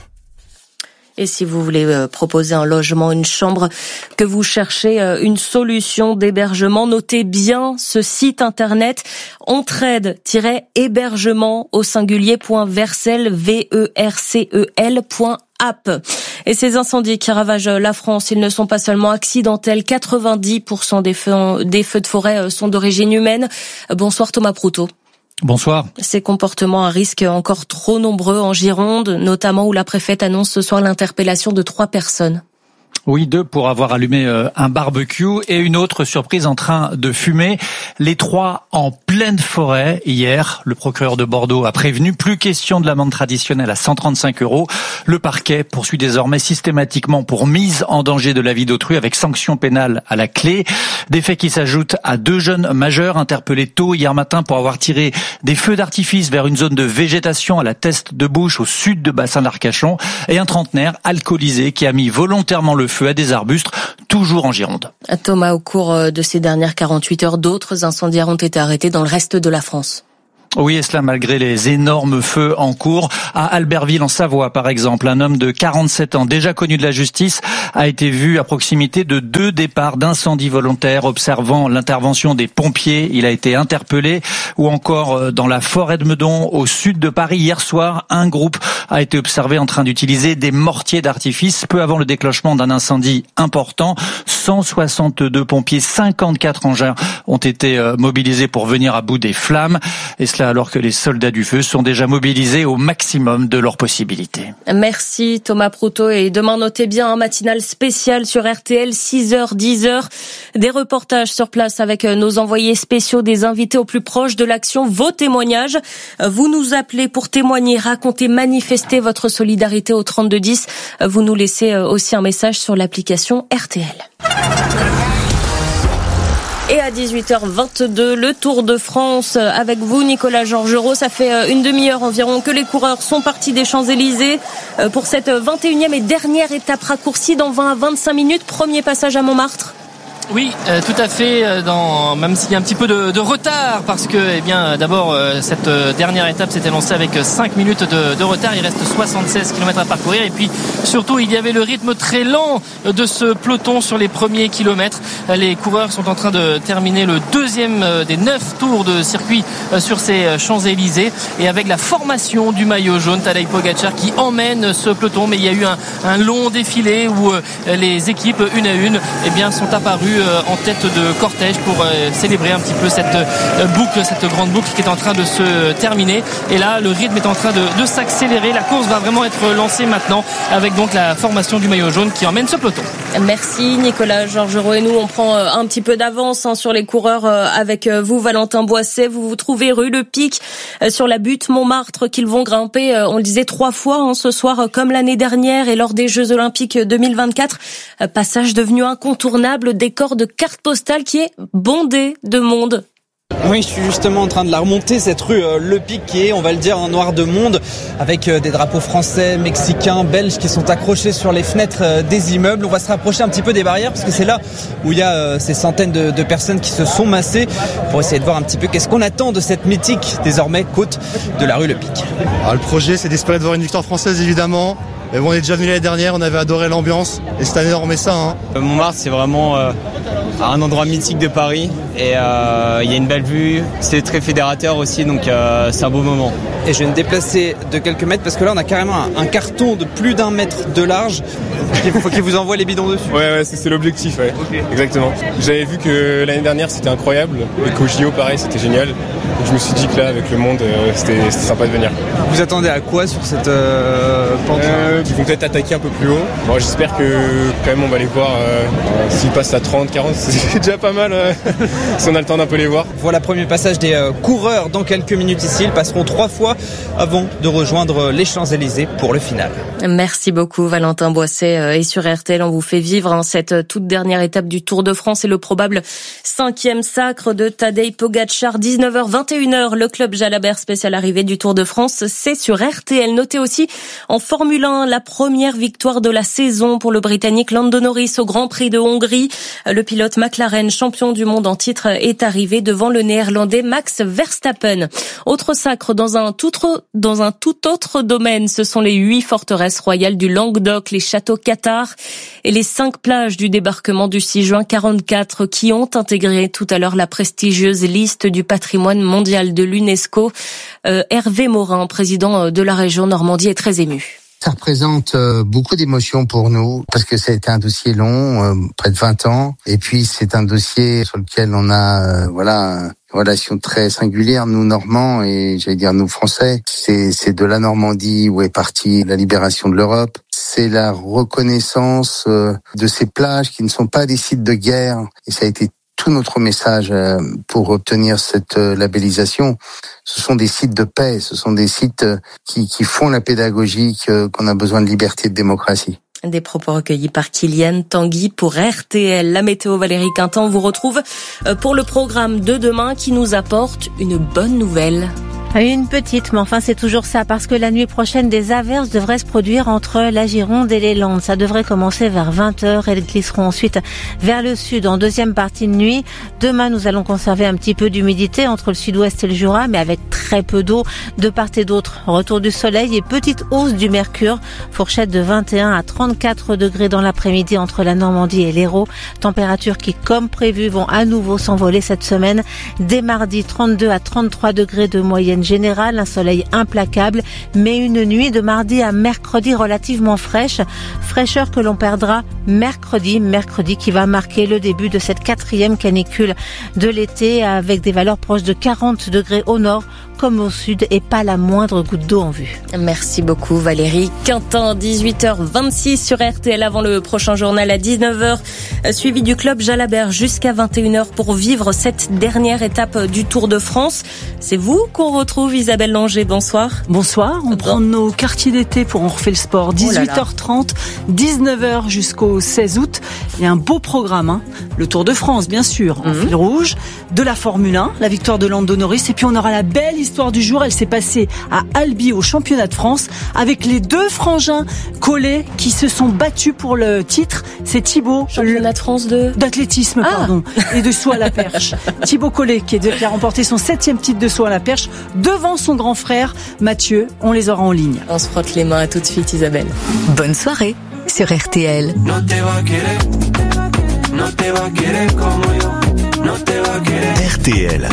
Et si vous voulez proposer un logement, une chambre, que vous cherchez une solution d'hébergement, notez bien ce site internet entraide-hébergement au singulier.vercel, V E R C E L point app. Et ces incendies qui ravagent la France, ils ne sont pas seulement accidentels. quatre-vingt-dix pour cent des feux, des feux de forêt sont d'origine humaine. Bonsoir Thomas Proutot. Bonsoir. Ces comportements à risque encore trop nombreux en Gironde, notamment où la préfète annonce ce soir l'interpellation de trois personnes. Oui, deux pour avoir allumé un barbecue et une autre surprise en train de fumer. Les trois en pleine forêt hier. Le procureur de Bordeaux a prévenu, plus question de l'amende traditionnelle à cent trente-cinq euros. Le parquet poursuit désormais systématiquement pour mise en danger de la vie d'autrui avec sanction pénale à la clé. Des faits qui s'ajoutent à deux jeunes majeurs interpellés tôt hier matin pour avoir tiré des feux d'artifice vers une zone de végétation à la Teste de Bouche au sud de Bassin d'Arcachon et un trentenaire alcoolisé qui a mis volontairement le feu à des arbustes, toujours en Gironde. Thomas, au cours de ces dernières quarante-huit heures, d'autres incendiaires ont été arrêtés dans le reste de la France. Oui, et cela malgré les énormes feux en cours. À Albertville, en Savoie, par exemple, un homme de quarante-sept ans, déjà connu de la justice, a été vu à proximité de deux départs d'incendie volontaires. Observant l'intervention des pompiers, il a été interpellé. Ou encore dans la forêt de Meudon, au sud de Paris, hier soir, un groupe a été observé en train d'utiliser des mortiers d'artifice peu avant le déclenchement d'un incendie important. cent soixante-deux pompiers, cinquante-quatre engins ont été mobilisés pour venir à bout des flammes. Et cela alors que les soldats du feu sont déjà mobilisés au maximum de leurs possibilités. Merci Thomas Proutot, et demain notez bien un matinal spécial sur R T L, six heures, dix heures. Des reportages sur place avec nos envoyés spéciaux, des invités au plus proche de l'action, vos témoignages. Vous nous appelez pour témoigner, raconter, manifester votre solidarité au trente-deux dix. Vous nous laissez aussi un message sur l'application R T L. Et à dix-huit heures vingt-deux, le Tour de France avec vous, Nicolas Georgerot. Ça fait une demi-heure environ que les coureurs sont partis des Champs-Élysées pour cette vingt et unième et dernière étape raccourcie dans vingt à vingt-cinq minutes. Premier passage à Montmartre. Oui, euh, tout à fait. Euh, dans, même s'il y a un petit peu de, de retard, parce que, eh bien, d'abord, euh, cette euh, dernière étape s'était lancée avec cinq minutes de, de retard. Il reste soixante-seize kilomètres à parcourir. Et puis, surtout, il y avait le rythme très lent de ce peloton sur les premiers kilomètres. Les coureurs sont en train de terminer le deuxième des neuf tours de circuit sur ces Champs-Élysées. Et avec la formation du maillot jaune, Tadej Pogacar qui emmène ce peloton. Mais il y a eu un, un long défilé où euh, les équipes, une à une, eh bien, sont apparues en tête de cortège pour célébrer un petit peu cette boucle, cette grande boucle qui est en train de se terminer. Et là, le rythme est en train de, de s'accélérer. La course va vraiment être lancée maintenant avec donc la formation du maillot jaune qui emmène ce peloton. Merci Nicolas Georgerot. Et nous, on prend un petit peu d'avance hein, sur les coureurs avec vous, Valentin Boisset. Vous vous trouvez rue Le Pic sur la butte Montmartre qu'ils vont grimper, on le disait, trois fois hein, ce soir comme l'année dernière et lors des Jeux Olympiques deux mille vingt-quatre. Passage devenu incontournable, décor de carte postale qui est bondé de monde. Oui, je suis justement en train de la remonter, cette rue euh, Le Pic qui est, on va le dire, en noir de monde, avec euh, des drapeaux français, mexicains, belges qui sont accrochés sur les fenêtres euh, des immeubles. On va se rapprocher un petit peu des barrières parce que c'est là où il y a euh, ces centaines de, de personnes qui se sont massées pour essayer de voir un petit peu qu'est-ce qu'on attend de cette mythique, désormais, côte de la rue Le Pic. Alors, le projet, c'est d'espérer de voir une victoire française, évidemment. Mais bon, on est déjà venu l'année dernière, on avait adoré l'ambiance et cette année on remet ça. Hein. Montmartre, c'est vraiment euh, un endroit mythique de Paris et il euh, y a une belle vue, c'est très fédérateur aussi, donc euh, c'est un beau moment. Et je vais me déplacer de quelques mètres parce que là on a carrément un, un carton de plus d'un mètre de large. Il faut qu'il vous envoie les bidons dessus. Ouais, ouais, c'est, c'est l'objectif, ouais. Okay. Exactement. J'avais vu que l'année dernière c'était incroyable et qu'au J O pareil c'était génial. Donc je me suis dit que là avec le monde euh, c'était, c'était sympa de venir. Vous attendez à quoi sur cette euh, pente euh, Ils vont peut-être attaquer un peu plus haut. Bon, j'espère que quand même on va les voir. Euh, s'ils passent à trente, quarante, c'est déjà pas mal. Euh, si on a le temps d'un peu les voir. Voilà, premier passage des euh, coureurs dans quelques minutes ici. Ils passeront trois fois avant de rejoindre les Champs-Élysées pour le final. Merci beaucoup Valentin Boisset. Et sur R T L, on vous fait vivre hein, cette toute dernière étape du Tour de France et le probable cinquième sacre de Tadej Pogacar. dix-neuf heures vingt et une heures, le club Jalabert spécial arrivée du Tour de France, c'est sur R T L. Notez aussi en Formule un la première victoire de la saison pour le Britannique Lando Norris au Grand Prix de Hongrie. Le pilote McLaren, champion du monde en titre, est arrivé devant le Néerlandais Max Verstappen. Autre sacre dans un tout autre, dans un tout autre domaine, ce sont les huit forteresses royales du Languedoc, les châteaux cathares et les cinq plages du débarquement du six juin quarante-quatre qui ont intégré tout à l'heure la prestigieuse liste du patrimoine mondial de l'UNESCO. Euh, Hervé Morin, président de la région Normandie, est très ému. Ça représente euh, beaucoup d'émotions pour nous parce que ça a été un dossier long, euh, près de vingt ans, et puis c'est un dossier sur lequel on a euh, voilà relation très singulière, nous Normands et j'allais dire nous Français. C'est, c'est de la Normandie où est partie la libération de l'Europe. C'est la reconnaissance de ces plages qui ne sont pas des sites de guerre. Et ça a été tout notre message pour obtenir cette labellisation. Ce sont des sites de paix, ce sont des sites qui, qui font la pédagogie qu'on a besoin de liberté et de démocratie. Des propos recueillis par Kylian Tanguy pour R T L. La météo, Valérie Quintan vous retrouve pour le programme de demain qui nous apporte une bonne nouvelle. Une petite, mais enfin c'est toujours ça, parce que la nuit prochaine, des averses devraient se produire entre la Gironde et les Landes. Ça devrait commencer vers vingt heures, elles glisseront ensuite vers le sud en deuxième partie de nuit. Demain, nous allons conserver un petit peu d'humidité entre le sud-ouest et le Jura, mais avec très peu d'eau de part et d'autre. Retour du soleil et petite hausse du mercure, fourchette de vingt et un à trente-quatre degrés dans l'après-midi entre la Normandie et l'Hérault. Températures qui, comme prévu, vont à nouveau s'envoler cette semaine. Dès mardi, trente-deux à trente-trois degrés de moyenne général, un soleil implacable, mais une nuit de mardi à mercredi relativement fraîche. Fraîcheur que l'on perdra mercredi, mercredi qui va marquer le début de cette quatrième canicule de l'été avec des valeurs proches de quarante degrés au nord comme au sud et pas la moindre goutte d'eau en vue. Merci beaucoup Valérie Quintan. dix-huit heures vingt-six sur R T L avant le prochain journal à dix-neuf heures. Suivi du club Jalabert jusqu'à vingt et une heures pour vivre cette dernière étape du Tour de France. C'est vous qu'on retrouve, Isabelle Langer. Bonsoir. Bonsoir. On prend nos quartiers d'été pour On refait le sport. dix-huit heures trente, dix-neuf heures jusqu'au seize août. Il y a un beau programme. Hein. Le Tour de France, bien sûr, en mmh. fil rouge. De la Formule un, la victoire de Lando Norris. Et puis on aura la belle histoire du jour. Elle s'est passée à Albi au championnat de France avec les deux frangins Collet qui se sont battus pour le titre. C'est Thibaut. Championnat de France de d'athlétisme, ah. pardon, et de saut à la perche. Thibaut Collet qui, est, qui a remporté son septième titre de saut à la perche devant son grand frère Mathieu. On les aura en ligne. On se frotte les mains. À tout de suite, Isabelle. Bonne soirée sur R T L. R T L,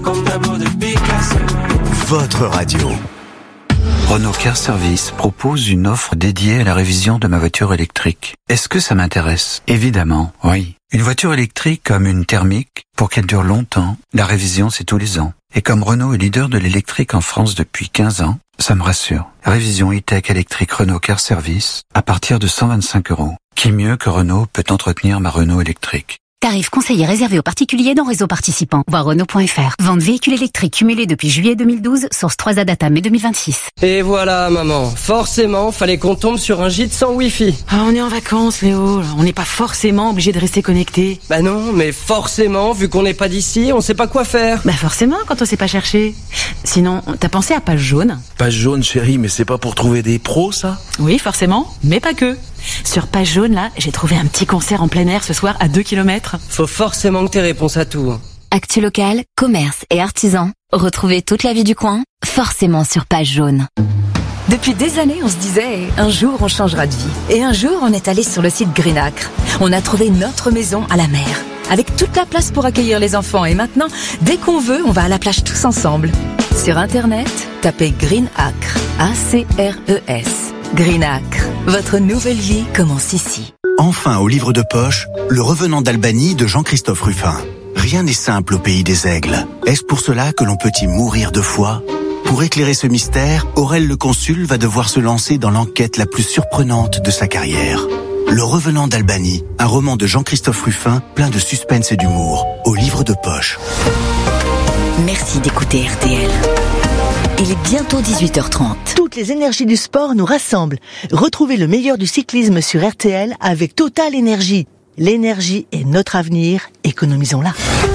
votre radio. Renault Car Service propose une offre dédiée à la révision de ma voiture électrique. Est-ce que ça m'intéresse? Évidemment, oui. Une voiture électrique comme une thermique, pour qu'elle dure longtemps, la révision c'est tous les ans. Et comme Renault est leader de l'électrique en France depuis quinze ans, ça me rassure. Révision e-tech électrique Renault Car Service à partir de cent vingt-cinq euros. Qui mieux que Renault peut entretenir ma Renault électrique? Tarif conseillé réservé aux particuliers dans réseau participant. Voir Renault point F R. Vente véhicule électrique cumulée depuis juillet deux mille douze. Source trois A Data mai deux mille vingt-six. Et voilà maman, forcément fallait qu'on tombe sur un gîte sans wifi. Ah, on est en vacances Léo, on n'est pas forcément obligé de rester connecté. Bah non, mais forcément, vu qu'on n'est pas d'ici, on sait pas quoi faire. Bah forcément quand on sait pas chercher. Sinon, t'as pensé à Page Jaune? Page Jaune chérie, mais c'est pas pour trouver des pros ça? Oui forcément, mais pas que. Sur Page Jaune, là, j'ai trouvé un petit concert en plein air ce soir à deux kilomètres. Faut forcément que t'aies réponse à tout. Actu local, commerce et artisans. Retrouvez toute la vie du coin, forcément sur Page Jaune. Depuis des années, on se disait, un jour on changera de vie. Et un jour, on est allé sur le site Greenacre. On a trouvé notre maison à la mer, avec toute la place pour accueillir les enfants. Et maintenant, dès qu'on veut, on va à la plage tous ensemble. Sur Internet, tapez Greenacre, A C R E S. Greenacre, votre nouvelle vie commence ici. Enfin, au livre de poche, Le Revenant d'Albanie de Jean-Christophe Ruffin. Rien n'est simple au pays des aigles. Est-ce pour cela que l'on peut y mourir de foi? Pour éclairer ce mystère, Aurel le Consul va devoir se lancer dans l'enquête la plus surprenante de sa carrière. Le Revenant d'Albanie, un roman de Jean-Christophe Ruffin plein de suspense et d'humour, au livre de poche. Merci d'écouter R T L. Il est bientôt dix-huit heures trente. Toutes les énergies du sport nous rassemblent. Retrouvez le meilleur du cyclisme sur R T L avec Total Énergie. L'énergie est notre avenir, économisons-la.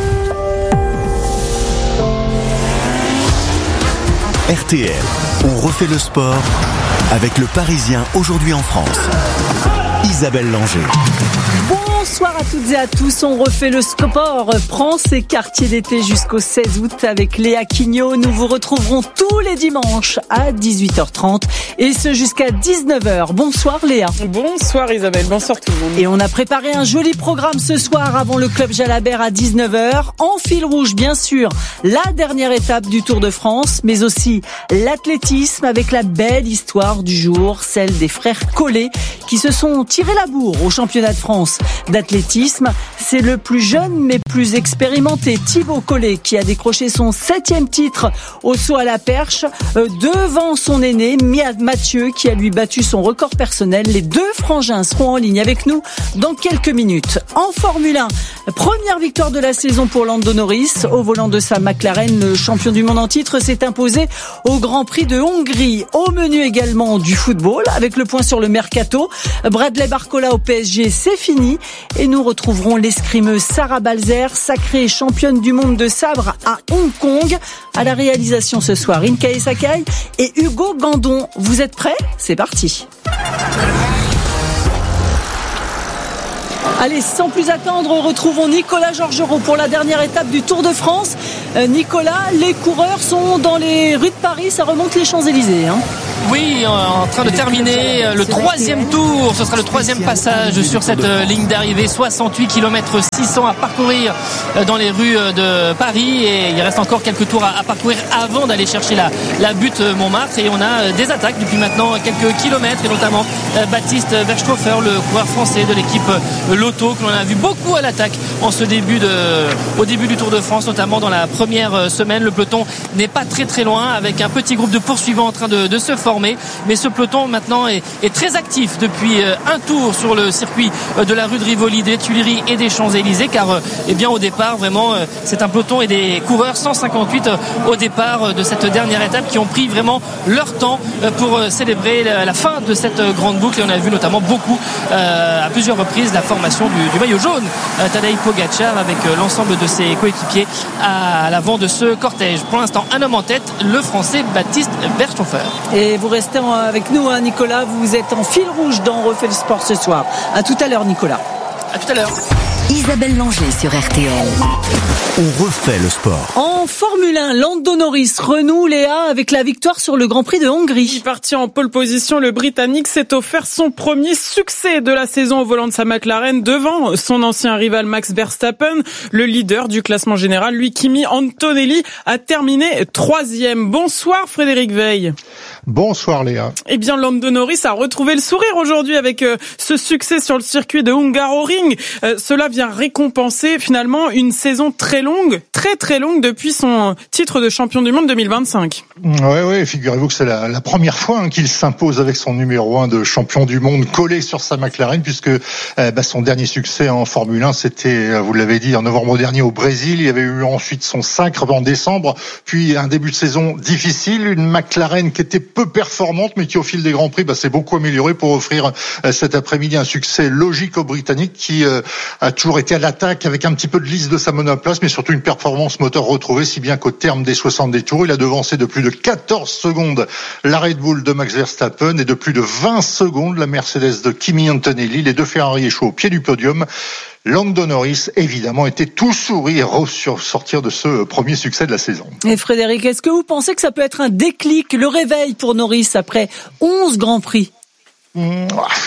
R T L, on refait le sport avec le Parisien aujourd'hui en France. Isabelle Langer. Bonsoir à toutes et à tous, on refait le sport, prend ses quartiers d'été jusqu'au seize août avec Léa Quignot. Nous vous retrouverons tous les dimanches à dix-huit heures trente et ce jusqu'à dix-neuf heures. Bonsoir Léa. Bonsoir Isabelle, bonsoir tout le monde. Et on a préparé un joli programme ce soir avant le club Jalabert à dix-neuf heures. En fil rouge bien sûr, la dernière étape du Tour de France, mais aussi l'athlétisme avec la belle histoire du jour, celle des frères Collet qui se sont tiré la bourre au championnat de France d'athlétisme. C'est le plus jeune mais plus expérimenté, Thibaut Collet, qui a décroché son septième titre au saut à la perche euh, devant son aîné Mathieu, qui a lui battu son record personnel. Les deux frangins seront en ligne avec nous dans quelques minutes. En Formule un, première victoire de la saison pour Lando Norris. Au volant de sa McLaren, le champion du monde en titre s'est imposé au Grand Prix de Hongrie. Au menu également du football, avec le point sur le mercato. Bradley Barcola au P S G, c'est fini. Et nous retrouverons l'escrimeuse Sarah Balzer, sacrée championne du monde de sabre à Hong Kong. À la réalisation ce soir, Inkae Sakai et Hugo Gandon. Vous êtes prêts ? C'est parti. Allez, sans plus attendre, retrouvons Nicolas Georgerot pour la dernière étape du Tour de France. Euh, Nicolas, les coureurs sont dans les rues de Paris, ça remonte les Champs-Élysées. Hein. Oui, en train de terminer le troisième tour. Ce sera le troisième passage sur cette ligne d'arrivée. soixante-huit kilomètres six cents à parcourir dans les rues de Paris. Et il reste encore quelques tours à parcourir avant d'aller chercher la, la butte Montmartre. Et on a des attaques depuis maintenant quelques kilomètres. Et notamment Baptiste Verstoffer, le coureur français de l'équipe Lotto, que l'on a vu beaucoup à l'attaque en ce début de, au début du Tour de France, notamment dans la première semaine. Le peloton n'est pas très très loin, avec un petit groupe de poursuivants en train de, de se former. Mais ce peloton maintenant est, est très actif depuis un tour sur le circuit de la rue de Rivoli, des Tuileries et des Champs-Élysées, car eh bien, au départ vraiment c'est un peloton et des coureurs cent cinquante-huit au départ de cette dernière étape qui ont pris vraiment leur temps pour célébrer la fin de cette grande boucle. Et on a vu notamment beaucoup à plusieurs reprises la formation du, du maillot jaune, Tadej Pogačar, avec l'ensemble de ses coéquipiers à l'avant de ce cortège. Pour l'instant, un homme en tête, le français Baptiste Verstoffer. Et vous restez avec nous, hein, Nicolas. Vous êtes en fil rouge dans On refait le sport ce soir. À tout à l'heure, Nicolas. À tout à l'heure. Isabelle Langer sur R T L. On refait le sport. En Formule un, Lando Norris renoue, Léa, avec la victoire sur le Grand Prix de Hongrie. Parti en pole position, le Britannique s'est offert son premier succès de la saison au volant de sa McLaren devant son ancien rival Max Verstappen. Le leader du classement général, lui, Kimi Antonelli, a terminé troisième. Bonsoir Frédéric Veil. Bonsoir Léa. Eh bien, Lando Norris a retrouvé le sourire aujourd'hui avec euh, ce succès sur le circuit de Hungaroring. Euh, cela vient récompenser finalement une saison très longue, très très longue depuis son titre de champion du monde deux mille vingt-cinq. Ouais, ouais, figurez-vous que c'est la, la première fois hein, qu'il s'impose avec son numéro un de champion du monde collé sur sa McLaren, puisque euh, bah, son dernier succès en Formule un, c'était, vous l'avez dit, en novembre dernier au Brésil. Il y avait eu ensuite son sacre en décembre, puis un début de saison difficile, une McLaren qui était peu performante, mais qui au fil des Grands Prix bah, s'est beaucoup améliorée pour offrir euh, cet après-midi un succès logique aux Britanniques, qui euh, a toujours été à l'attaque avec un petit peu de lisse de sa monoplace, mais surtout une performance moteur retrouvée, si bien qu'au terme des soixante-dix tours, il a devancé de plus de quatorze secondes la Red Bull de Max Verstappen et de plus de vingt secondes la Mercedes de Kimi Antonelli. Les deux Ferrari échouent au pied du podium. Lando Norris, évidemment, était tout sourire au sortir de ce premier succès de la saison. Et Frédéric, est-ce que vous pensez que ça peut être un déclic, le réveil pour Norris après onze Grands Prix ? Mmh,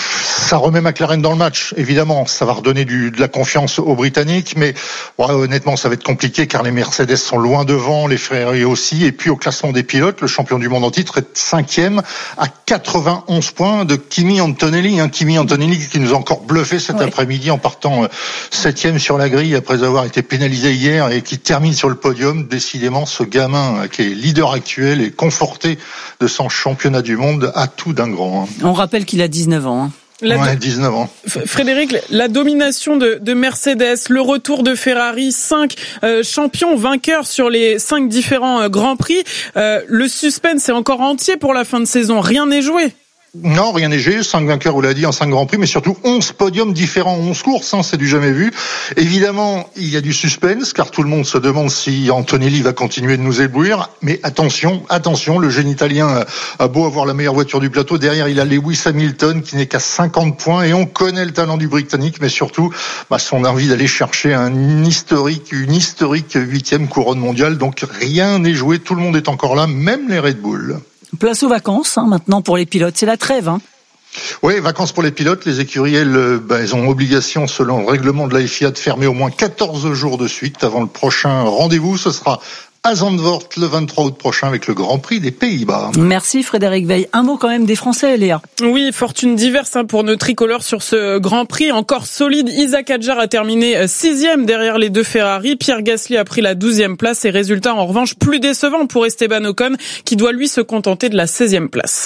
ça remet McLaren dans le match, évidemment. Ça va redonner du, de la confiance aux Britanniques, mais ouais, honnêtement, ça va être compliqué car les Mercedes sont loin devant, les Ferrari aussi. Et puis au classement des pilotes, le champion du monde en titre est cinquième à quatre-vingt-onze points de Kimi Antonelli. Hein, Kimi Antonelli qui nous a encore bluffé cet ouais. après-midi en partant septième sur la grille après avoir été pénalisé hier et qui termine sur le podium. Décidément, ce gamin qui est leader actuel et conforté de son championnat du monde a tout d'un grand. Hein. On rappelle qu'il a dix-neuf ans. Hein. La ouais, dix-neuf ans. Frédéric, la domination de, de Mercedes, le retour de Ferrari, cinq euh, champions vainqueurs sur les cinq différents euh, Grands Prix. Euh, le suspense est encore entier pour la fin de saison. Rien n'est joué. Non, rien n'est joué. Cinq vainqueurs, vous l'avez dit, en cinq Grands Prix, mais surtout onze podiums différents, onze courses, hein, c'est du jamais vu. Évidemment, il y a du suspense, car tout le monde se demande si Antonelli va continuer de nous éblouir. Mais attention, attention, le jeune Italien a beau avoir la meilleure voiture du plateau. Derrière, il a Lewis Hamilton, qui n'est qu'à cinquante points, et on connaît le talent du Britannique, mais surtout, bah, son envie d'aller chercher un historique, une historique huitième couronne mondiale. Donc, rien n'est joué, tout le monde est encore là, même les Red Bull. Place aux vacances, hein, maintenant pour les pilotes, c'est la trêve. Hein. Oui, vacances pour les pilotes. Les écuries, elles, bah, elles ont obligation, selon le règlement de la F I A, de fermer au moins quatorze jours de suite avant le prochain rendez-vous. Ce sera à Zandvoort le vingt-trois août prochain avec le Grand Prix des Pays-Bas. Merci Frédéric Veil. Un mot quand même des Français, Léa. Oui, fortune diverse hein, pour nos tricolores sur ce Grand Prix. Encore solide, Isaac Hadjar a terminé sixième derrière les deux Ferrari. Pierre Gasly a pris la douzième place et résultat en revanche plus décevant pour Esteban Ocon qui doit lui se contenter de la seizième place.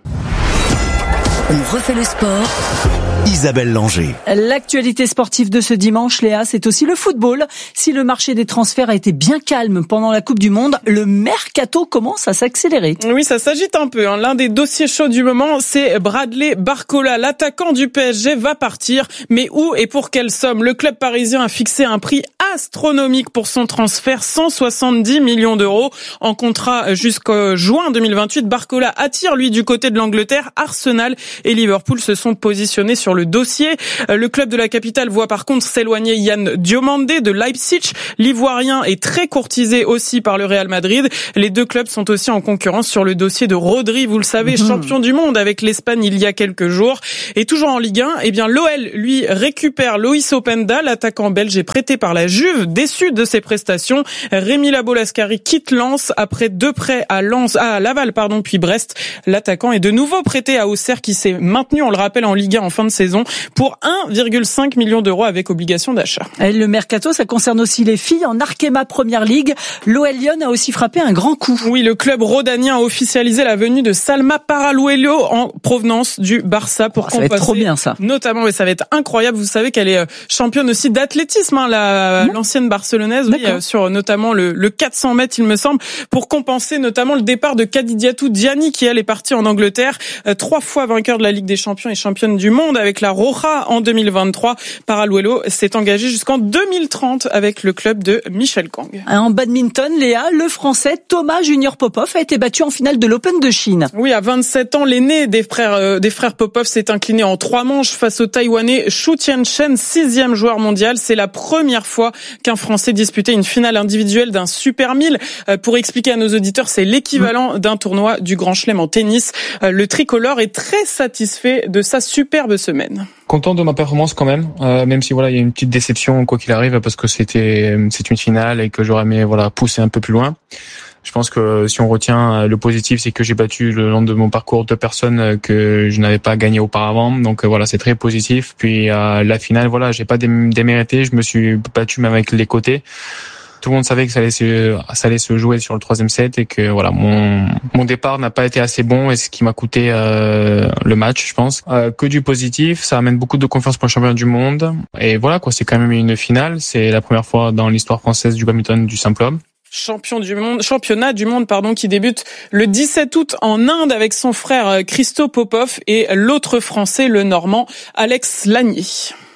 On refait le sport. Isabelle Langer. L'actualité sportive de ce dimanche, Léa, c'est aussi le football. Si le marché des transferts a été bien calme pendant la Coupe du Monde, le mercato commence à s'accélérer. Oui, ça s'agite un peu. Hein. L'un des dossiers chauds du moment, c'est Bradley Barcola. L'attaquant du P S G va partir. Mais où et pour quelle somme ? Le club parisien a fixé un prix astronomique pour son transfert, cent soixante-dix millions d'euros. En contrat jusqu'au juin deux mille vingt-huit, Barcola attire, lui, du côté de l'Angleterre. Arsenal et Liverpool se sont positionnés sur le dossier. Le club de la capitale voit par contre s'éloigner Yann Diomandé de Leipzig. L'Ivoirien est très courtisé aussi par le Real Madrid. Les deux clubs sont aussi en concurrence sur le dossier de Rodri, vous le savez, mmh. champion du monde avec l'Espagne il y a quelques jours. Et toujours en Ligue un, eh bien l'O L lui récupère Loïs Openda, l'attaquant belge est prêté par la Juve, déçu de ses prestations. Rémi Labo-Lascari quitte Lens après deux prêts à Lens, à Laval pardon, puis Brest. L'attaquant est de nouveau prêté à Auxerre qui s'est maintenu, on le rappelle, en Ligue un en fin de saison pour un virgule cinq million d'euros avec obligation d'achat. Et le mercato, ça concerne aussi les filles. En Arkema Première Ligue, l'O L Lyon a aussi frappé un grand coup. Oui, le club rhodanien a officialisé la venue de Salma Paraluelo en provenance du Barça pour oh, ça compenser. Ça va être trop bien ça. Notamment, et ça va être incroyable. Vous savez qu'elle est championne aussi d'athlétisme, hein, la, mmh. l'ancienne barcelonaise, oui, euh, sur notamment le, le quatre cents mètres, il me semble, pour compenser notamment le départ de Kadidiatou Diani qui elle est partie en Angleterre, euh, trois fois vainqueur de la Ligue des Champions et championne du monde avec la Roja en deux mille vingt-trois. Paraluelo s'est engagé jusqu'en deux mille trente avec le club de Michel Kang. En badminton, Léa, le Français Thomas Junior Popov a été battu en finale de l'Open de Chine. Oui, à vingt-sept ans, l'aîné des frères euh, des frères Popov s'est incliné en trois manches face au Taïwanais Xu Tianchen, sixième joueur mondial. C'est la première fois qu'un Français disputait une finale individuelle d'un Super mille. Euh, pour expliquer à nos auditeurs, c'est l'équivalent d'un tournoi du Grand Chelem en tennis. Euh, le tricolore est très satisfait de sa superbe semaine. Content de ma performance quand même, euh, même si voilà il y a une petite déception quoi qu'il arrive parce que c'était c'est une finale et que j'aurais aimé voilà pousser un peu plus loin. Je pense que si on retient le positif, c'est que j'ai battu le long de mon parcours deux personnes que je n'avais pas gagné auparavant. Donc voilà, c'est très positif. Puis euh, la finale, voilà, j'ai pas démérité, je me suis battu même avec les côtés. Tout le monde savait que ça allait se, ça allait se jouer sur le troisième set et que voilà, mon, mon départ n'a pas été assez bon et ce qui m'a coûté euh, le match, je pense. Euh, que du positif, ça amène beaucoup de confiance pour le championnat du monde. Et voilà, quoi, c'est quand même une finale. C'est la première fois dans l'histoire française du badminton du simple homme. Champion du monde, championnat du monde, pardon, qui débute le dix-sept août en Inde avec son frère Christo Popov et l'autre Français, le Normand Alex Lanier.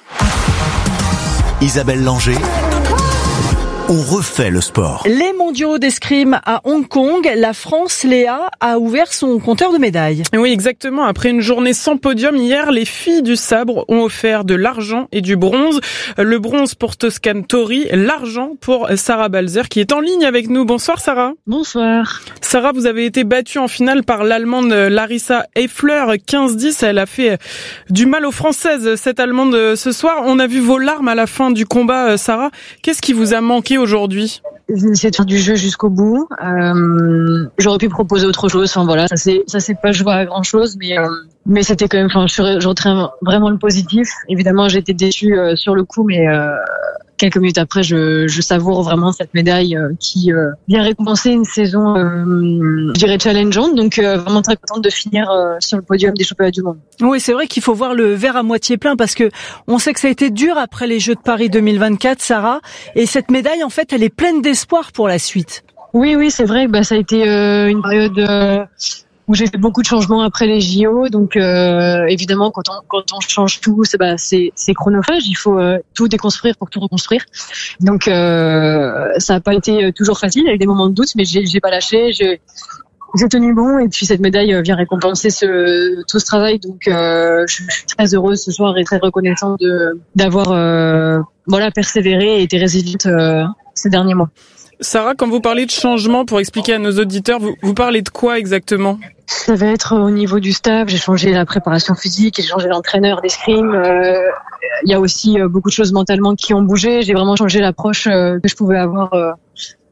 Isabelle Langer. On refait le sport. Les mondiaux d'escrime à Hong Kong, la France, Léa, a ouvert son compteur de médailles. Oui, exactement. Après une journée sans podium, hier, les filles du sabre ont offert de l'argent et du bronze. Le bronze pour Toscane Tori, l'argent pour Sarah Balzer, qui est en ligne avec nous. Bonsoir, Sarah. Bonsoir. Sarah, vous avez été battue en finale par l'Allemande Larissa Eifler, quinze dix. Elle a fait du mal aux Françaises, cette Allemande, ce soir. On a vu vos larmes à la fin du combat, Sarah. Qu'est-ce qui vous a manqué aujourd'hui? J'ai essayé de faire du jeu jusqu'au bout. Euh, j'aurais pu proposer autre chose. Enfin voilà, ça c'est ça c'est pas joué à grand chose, mais euh, mais c'était quand même. Enfin, je, je retiens vraiment le positif. Évidemment, j'ai été déçue euh, sur le coup, mais euh, quelques minutes après, je, je savoure vraiment cette médaille euh, qui euh, vient récompenser une saison, euh, je dirais challengeante. Donc euh, vraiment très contente de finir euh, sur le podium des championnats du monde. Oui, c'est vrai qu'il faut voir le verre à moitié plein parce que on sait que ça a été dur après les Jeux de Paris deux mille vingt-quatre, Sarah. Et cette médaille, en fait, elle est pleine d'espoir pour la suite. Oui, oui, c'est vrai. Bah, ça a été euh, une période euh, où j'ai fait beaucoup de changements après les J O. Donc, euh, évidemment, quand on quand on change tout, c'est bah c'est c'est chronophage. Il faut euh, tout déconstruire pour tout reconstruire. Donc, euh, ça n'a pas été toujours facile. Il y a eu des moments de doute, mais j'ai j'ai pas lâché. J'ai J'ai tenu bon et puis cette médaille vient récompenser ce, tout ce travail. Donc euh, je suis très heureuse ce soir et très reconnaissante de d'avoir euh, voilà persévéré et été résiliente euh, ces derniers mois. Sarah, quand vous parlez de changement, pour expliquer à nos auditeurs, vous, vous parlez de quoi exactement? Ça va être au niveau du staff. J'ai changé la préparation physique, j'ai changé l'entraîneur d'escrime. Euh, il y a aussi beaucoup de choses mentalement qui ont bougé. J'ai vraiment changé l'approche euh, que je pouvais avoir euh,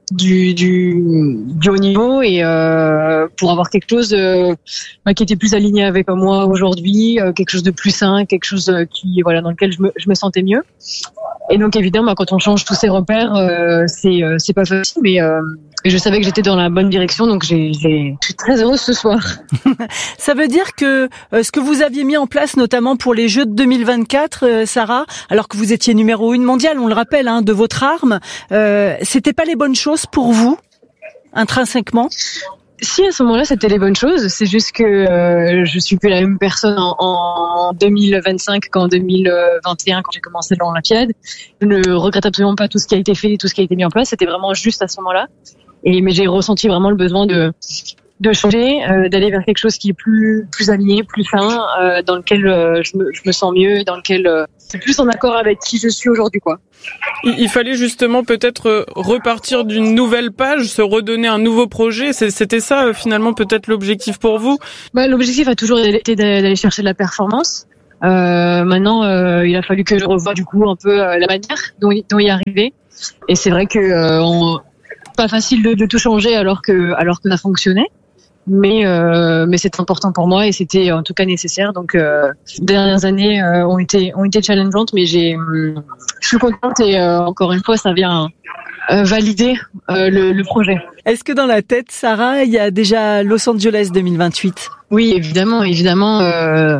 du, du, du haut niveau et euh, pour avoir quelque chose euh, bah, qui était plus aligné avec moi aujourd'hui, euh, quelque chose de plus sain, quelque chose qui voilà dans lequel je me, je me sentais mieux. Et donc évidemment, bah, quand on change tous ses repères, euh, c'est euh, c'est pas facile, mais euh, je savais que j'étais dans la bonne direction, donc j'ai, j'ai, je suis très heureuse ce soir. Ça veut dire que euh, ce que vous aviez mis en place, notamment pour les Jeux de deux mille vingt-quatre, euh, Sarah, alors que vous étiez numéro une mondiale, on le rappelle, hein, de votre arme, euh, c'était pas les bonnes choses pour vous, intrinsèquement? Si, à ce moment-là, c'était les bonnes choses. C'est juste que euh, je suis plus la même personne en, en deux mille vingt-cinq qu'en deux mille vingt et un, quand j'ai commencé l'Olympiade. Je ne regrette absolument pas tout ce qui a été fait et tout ce qui a été mis en place. C'était vraiment juste à ce moment-là. Et mais j'ai ressenti vraiment le besoin de de changer, euh, d'aller vers quelque chose qui est plus plus aligné, plus sain, euh, dans lequel euh, je, me, je me sens mieux, dans lequel euh, c'est plus en accord avec qui je suis aujourd'hui, quoi. Il, il fallait justement peut-être repartir d'une nouvelle page, se redonner un nouveau projet. C'était ça finalement peut-être l'objectif pour vous? Bah, l'objectif a toujours été d'aller chercher de la performance. Euh, maintenant, euh, il a fallu que je revoie du coup un peu euh, la manière dont, dont y arriver. Et c'est vrai que euh, on, pas facile de, de tout changer alors que alors que ça fonctionnait. Mais euh, mais c'est important pour moi et c'était en tout cas nécessaire. Donc euh, les dernières années euh, ont été ont été challengeantes, mais j'ai euh, je suis contente et euh, encore une fois ça vient euh, valider euh, le, le projet. Est-ce que dans la tête, Sarah, il y a déjà Los Angeles deux mille vingt-huit? Oui, évidemment, évidemment, euh,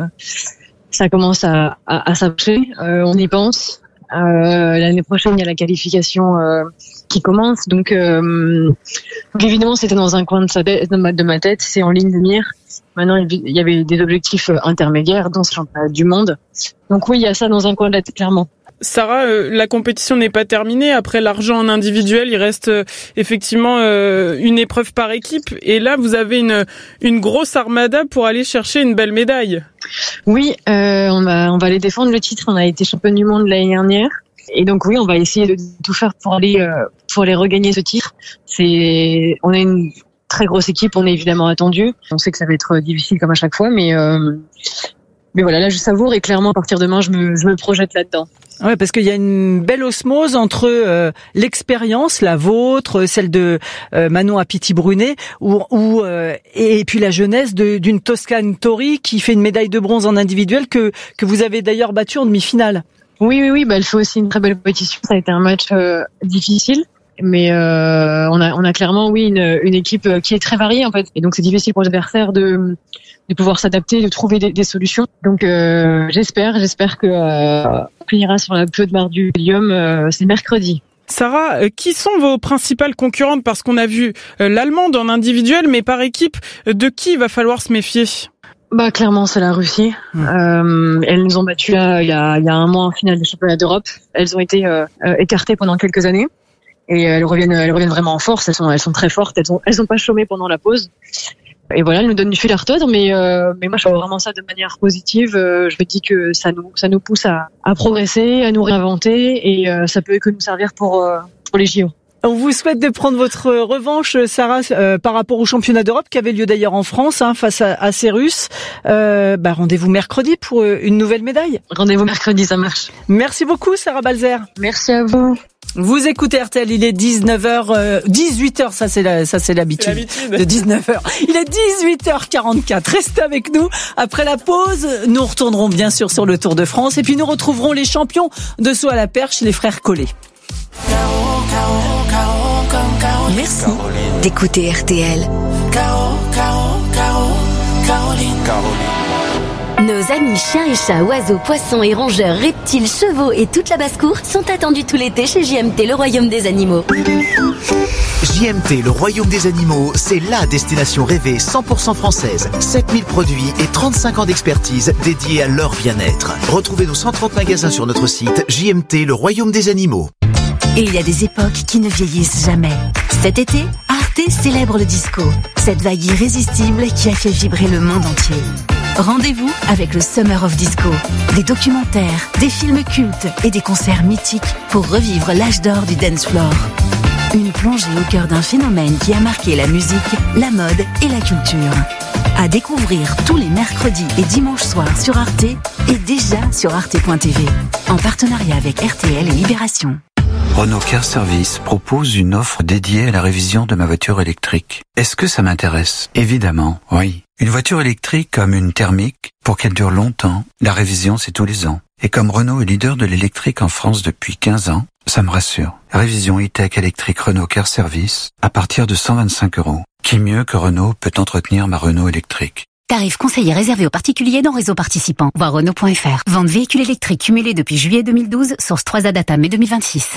ça commence à à, à s'approcher. Euh, on y pense. Euh, l'année prochaine, il y a la qualification euh, qui commence, donc, euh, donc évidemment, c'était dans un coin de, sa tête, de, ma, de ma tête, c'est en ligne de mire. Maintenant, il y avait des objectifs intermédiaires, dont ce championnat du monde. Donc oui, il y a ça dans un coin de la tête, clairement. Sarah, euh, la compétition n'est pas terminée. Après l'argent en individuel, il reste euh, effectivement euh, une épreuve par équipe. Et là, vous avez une une grosse armada pour aller chercher une belle médaille. Oui, euh, on va on va aller défendre le titre. On a été championne du monde l'année dernière. Et donc oui, on va essayer de tout faire pour aller euh, pour aller regagner ce titre. C'est on est une très grosse équipe. On est évidemment attendu. On sait que ça va être difficile comme à chaque fois, mais euh, mais voilà, là je savoure et clairement à partir de demain, je me je me projette là-dedans. Ouais, parce qu'il y a une belle osmose entre euh, l'expérience, la vôtre, celle de euh, Manon Apiti-Brunet, ou, ou euh, et puis la jeunesse de, d'une Toscane Tori qui fait une médaille de bronze en individuel que que vous avez d'ailleurs battue en demi-finale. Oui, oui, oui. Bah, elle fait aussi une très belle compétition. Ça a été un match euh, difficile, mais euh, on a on a clairement oui une une équipe qui est très variée en fait, et donc c'est difficile pour les adversaires de de pouvoir s'adapter, de trouver des, des solutions. Donc euh, j'espère, j'espère que euh, on finira sur la plus haute barre du podium. Euh, c'est mercredi. Sarah, euh, qui sont vos principales concurrentes? Parce qu'on a vu euh, l'Allemande en individuel, mais par équipe, de qui il va falloir se méfier? Bah clairement c'est la Russie. Mmh. Euh, elles nous ont battus là il y a il y a un mois en finale des championnats d'Europe. Elles ont été euh, écartées pendant quelques années et elles reviennent elles reviennent vraiment en force. Elles sont elles sont très fortes. Elles ont elles ont pas chômé pendant la pause. Et voilà, elle nous donne du fil à retordre, mais euh, mais moi je vois vraiment ça de manière positive. Euh, je me dis que ça nous ça nous pousse à, à progresser, à nous réinventer, et euh, ça peut que nous servir pour euh, pour les J O. On vous souhaite de prendre votre revanche, Sarah, euh, par rapport au championnat d'Europe qui avait lieu d'ailleurs en France, hein, face à, à ces Russes. Euh, bah, rendez-vous mercredi pour une nouvelle médaille. Rendez-vous mercredi, ça marche. Merci beaucoup, Sarah Balzer. Merci à vous. Vous écoutez R T L, il est dix-neuf heures, euh, dix-huit heures, ça c'est la, ça c'est l'habitude, c'est l'habitude de dix-neuf heures. Il est dix-huit heures quarante-quatre. Restez avec nous. Après la pause, nous retournerons bien sûr sur le Tour de France et puis nous retrouverons les champions de saut à la perche, les frères Collet. Merci d'écouter R T L. Nos amis chiens et chats, oiseaux, poissons et rongeurs, reptiles, chevaux et toute la basse-cour sont attendus tout l'été chez J M T, le royaume des animaux. J M T, le royaume des animaux, c'est la destination rêvée cent pour cent française. sept mille produits et trente-cinq ans d'expertise dédiés à leur bien-être. Retrouvez nos cent trente magasins sur notre site J M T, le royaume des animaux. Et il y a des époques qui ne vieillissent jamais. Cet été, Arte célèbre le disco, cette vague irrésistible qui a fait vibrer le monde entier. Rendez-vous avec le Summer of Disco. Des documentaires, des films cultes et des concerts mythiques pour revivre l'âge d'or du dance floor. Une plongée au cœur d'un phénomène qui a marqué la musique, la mode et la culture. À découvrir tous les mercredis et dimanches soirs sur Arte et déjà sur arte point t v. En partenariat avec R T L et Libération. Renault Car Service propose une offre dédiée à la révision de ma voiture électrique. Est-ce que ça m'intéresse? Évidemment, oui. Une voiture électrique comme une thermique, pour qu'elle dure longtemps, la révision c'est tous les ans. Et comme Renault est leader de l'électrique en France depuis quinze ans, ça me rassure. Révision e-tech électrique Renault Car Service à partir de cent vingt-cinq euros. Qui mieux que Renault peut entretenir ma Renault électrique? Tarif conseillé réservé aux particuliers dans réseau participant. Voir Renault point F R. Vente véhicule électrique cumulé depuis juillet deux mille douze, source trois A Data mai deux mille vingt-six.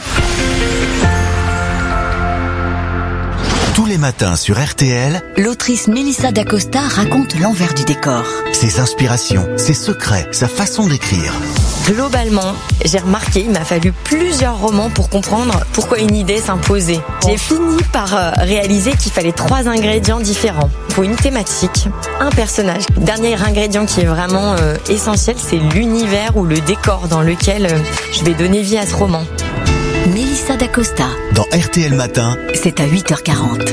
Tous les matins sur R T L, l'autrice Melissa d'Acosta raconte l'envers du décor. ses inspirations, ses secrets, sa façon d'écrire. Globalement, j'ai remarqué, il m'a fallu plusieurs romans pour comprendre pourquoi une idée s'imposait. J'ai fini par euh, réaliser qu'il fallait trois ingrédients différents pour une thématique, un personnage. Le dernier ingrédient qui est vraiment euh, essentiel, c'est l'univers ou le décor dans lequel euh, je vais donner vie à ce roman. Melissa d'Acosta. Dans R T L Matin, c'est à huit heures quarante.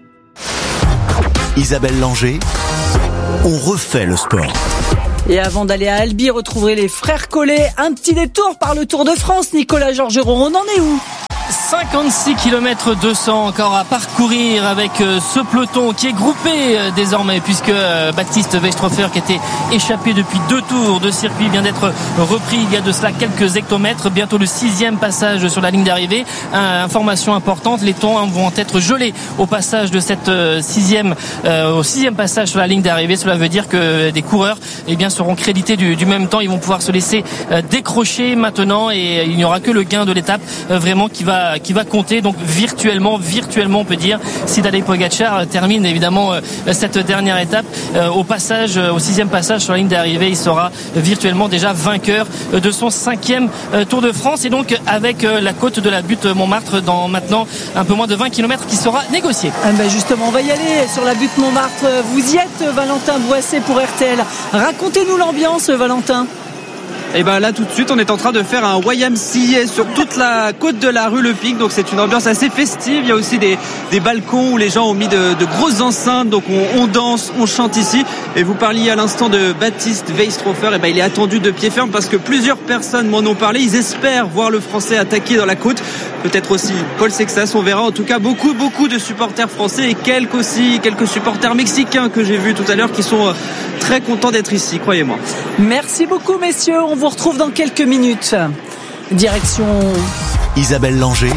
Isabelle Langer, on refait le sport. Et avant d'aller à Albi, retrouver les frères Collet. Un petit détour par le Tour de France. Nicolas Georgerot, on en est où ? cinquante-six kilomètres deux cents encore à parcourir avec ce peloton qui est groupé désormais, puisque Baptiste Weistrofer, qui était échappé depuis deux tours de circuit, vient d'être repris il y a de cela quelques hectomètres. Bientôt le sixième passage sur la ligne d'arrivée. Information importante, les temps vont être gelés au passage de cette sixième, euh, au sixième passage sur la ligne d'arrivée. Cela veut dire que des coureurs eh bien, seront crédités du, du même temps. Ils vont pouvoir se laisser décrocher maintenant et il n'y aura que le gain de l'étape vraiment qui va qui va compter, donc virtuellement, virtuellement on peut dire, si Tadej Pogačar termine évidemment cette dernière étape au passage, au sixième passage sur la ligne d'arrivée, il sera virtuellement déjà vainqueur de son cinquième Tour de France, et donc avec la côte de la butte Montmartre dans maintenant un peu moins de vingt kilomètres qui sera négociée. Ah ben justement, on va y aller sur la butte Montmartre. Vous y êtes, Valentin Boissé pour R T L. Racontez-nous l'ambiance, Valentin. Et ben là tout de suite on est en train de faire un Y M C A sur toute la côte de la rue Le Pic, donc c'est une ambiance assez festive. Il y a aussi des, des balcons où les gens ont mis de, de grosses enceintes, donc on, on danse, on chante ici. Et vous parliez à l'instant de Baptiste Weistrofer, et ben il est attendu de pied ferme parce que plusieurs personnes m'en ont parlé. Ils espèrent voir le Français attaquer dans la côte, peut-être aussi Paul Sexas, on verra. En tout cas beaucoup beaucoup de supporters français et quelques aussi quelques supporters mexicains que j'ai vus tout à l'heure qui sont très contents d'être ici, croyez-moi. Merci beaucoup messieurs, on vous retrouve dans quelques minutes. Direction Isabelle Langer,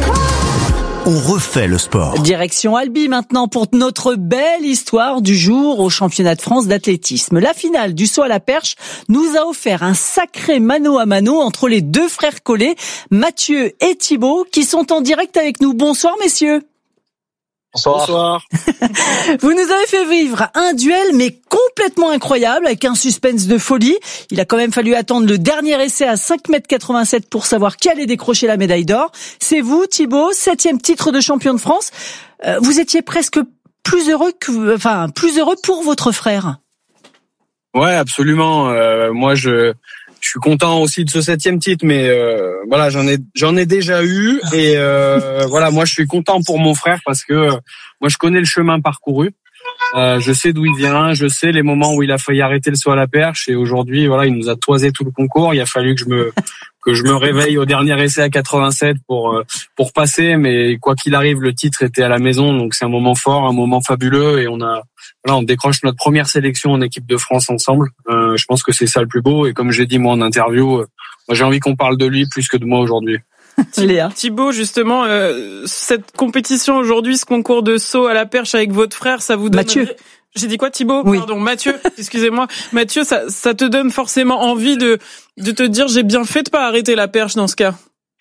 on refait le sport. Direction Albi maintenant pour notre belle histoire du jour au championnat de France d'athlétisme. La finale du saut à la perche nous a offert un sacré mano à mano entre les deux frères Collet, Mathieu et Thibaut, qui sont en direct avec nous. Bonsoir messieurs. Bonsoir. Bonsoir. Vous nous avez fait vivre un duel mais complètement incroyable avec un suspense de folie. Il a quand même fallu attendre le dernier essai à cinq mètres quatre-vingt-sept pour savoir qui allait décrocher la médaille d'or. C'est vous, Thibaut, septième titre de champion de France. Euh, vous étiez presque plus heureux que, enfin, plus heureux pour votre frère. Ouais, absolument. Euh, moi, je, je suis content aussi de ce septième titre, mais euh, voilà, j'en ai, j'en ai déjà eu, et euh, voilà, moi, je suis content pour mon frère parce que euh, moi, je connais le chemin parcouru. Euh, je sais d'où il vient, je sais les moments où il a failli arrêter le saut à la perche, et aujourd'hui, voilà, il nous a toisé tout le concours. Il a fallu que je me que je me réveille au dernier essai à quatre-vingt-sept pour euh, pour passer, mais quoi qu'il arrive, le titre était à la maison, donc c'est un moment fort, un moment fabuleux, et on a voilà, on décroche notre première sélection en équipe de France ensemble. Euh, je pense que c'est ça le plus beau, et comme j'ai dit moi en interview, euh, moi j'ai envie qu'on parle de lui plus que de moi aujourd'hui. Léa. Thibaut, justement, euh, cette compétition aujourd'hui, ce concours de saut à la perche avec votre frère, ça vous donne... Mathieu. J'ai dit quoi, Thibaut? Oui. Pardon, Mathieu. Excusez-moi. Mathieu, ça, ça te donne forcément envie de, de te dire, j'ai bien fait de pas arrêter la perche dans ce cas.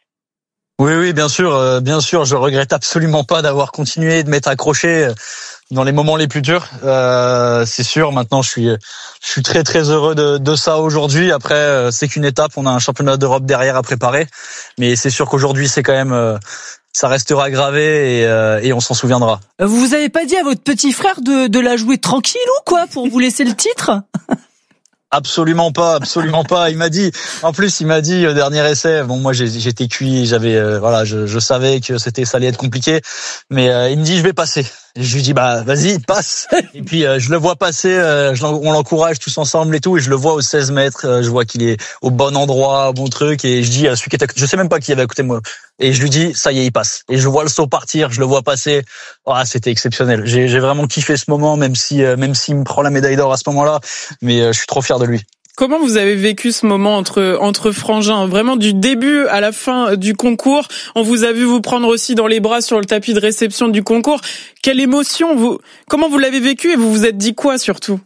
Oui, oui, bien sûr, euh, bien sûr. Je regrette absolument pas d'avoir continué de m'être accroché dans les moments les plus durs. Euh, c'est sûr. Maintenant, je suis, je suis très, très heureux de, de ça aujourd'hui. Après, euh, c'est qu'une étape. On a un championnat d'Europe derrière à préparer, mais c'est sûr qu'aujourd'hui, c'est quand même, euh, ça restera gravé, et, euh, et on s'en souviendra. Vous avez pas dit à votre petit frère de, de la jouer tranquille ou quoi pour vous laisser le titre? Absolument pas, absolument pas. Il m'a dit, en plus, il m'a dit au dernier essai. Bon, moi, j'étais cuit, j'avais, euh, voilà, je, je savais que c'était, ça allait être compliqué, mais euh, il me dit, je vais passer. Et je lui dis bah vas-y passe. Et puis euh, je le vois passer, euh, je on l'encourage tous ensemble et tout, et je le vois aux seize mètres, euh, je vois qu'il est au bon endroit, au bon truc, et je dis à celui qui était, je sais même pas qui avait à côté de moi, et je lui dis ça y est il passe. Et je vois le saut partir, je le vois passer. Ah, c'était exceptionnel. J'ai, j'ai vraiment kiffé ce moment, même si euh, même s'il me prend la médaille d'or à ce moment-là, mais euh, je suis trop fier de lui. Comment vous avez vécu ce moment entre entre frangins, vraiment du début à la fin du concours? On vous a vu vous prendre aussi dans les bras sur le tapis de réception du concours. Quelle émotion vous Comment vous l'avez vécu et vous vous êtes dit quoi surtout?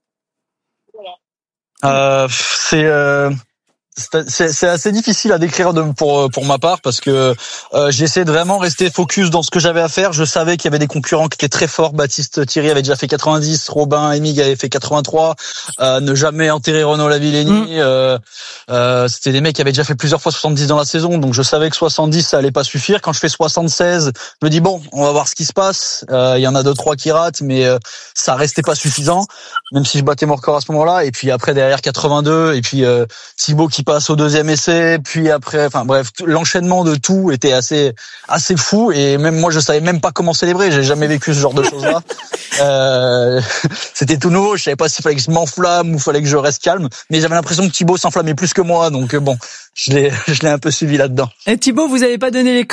Euh, c'est euh... C'est, c'est assez difficile à décrire de, pour pour ma part parce que euh, j'essaie de vraiment rester focus dans ce que j'avais à faire. Je savais qu'il y avait des concurrents qui étaient très forts. Baptiste Thierry avait déjà fait quatre-vingt-dix, Robin Emig avait fait quatre-vingt-trois. Euh, ne jamais enterrer Renaud Lavillenie. Mmh. Euh, euh, c'était des mecs qui avaient déjà fait plusieurs fois soixante-dix dans la saison, donc je savais que soixante-dix ça allait pas suffire. Quand je fais soixante-seize, je me dis bon, on va voir ce qui se passe. Il euh, y en a deux trois qui ratent, mais euh, ça restait pas suffisant, même si je battais mon record à ce moment-là. Et puis après derrière quatre-vingt-deux, et puis euh, Thibaut qui passe au deuxième essai, puis après, enfin bref, l'enchaînement de tout était assez assez fou, et même moi je savais même pas comment célébrer. J'ai jamais vécu ce genre de choses là. euh, c'était tout nouveau. Je savais pas s'il fallait que je m'enflamme ou fallait que je reste calme, mais j'avais l'impression que Thibaut s'enflammait plus que moi, donc bon, je l'ai je l'ai un peu suivi là-dedans. Et Thibaut, vous avez pas donné les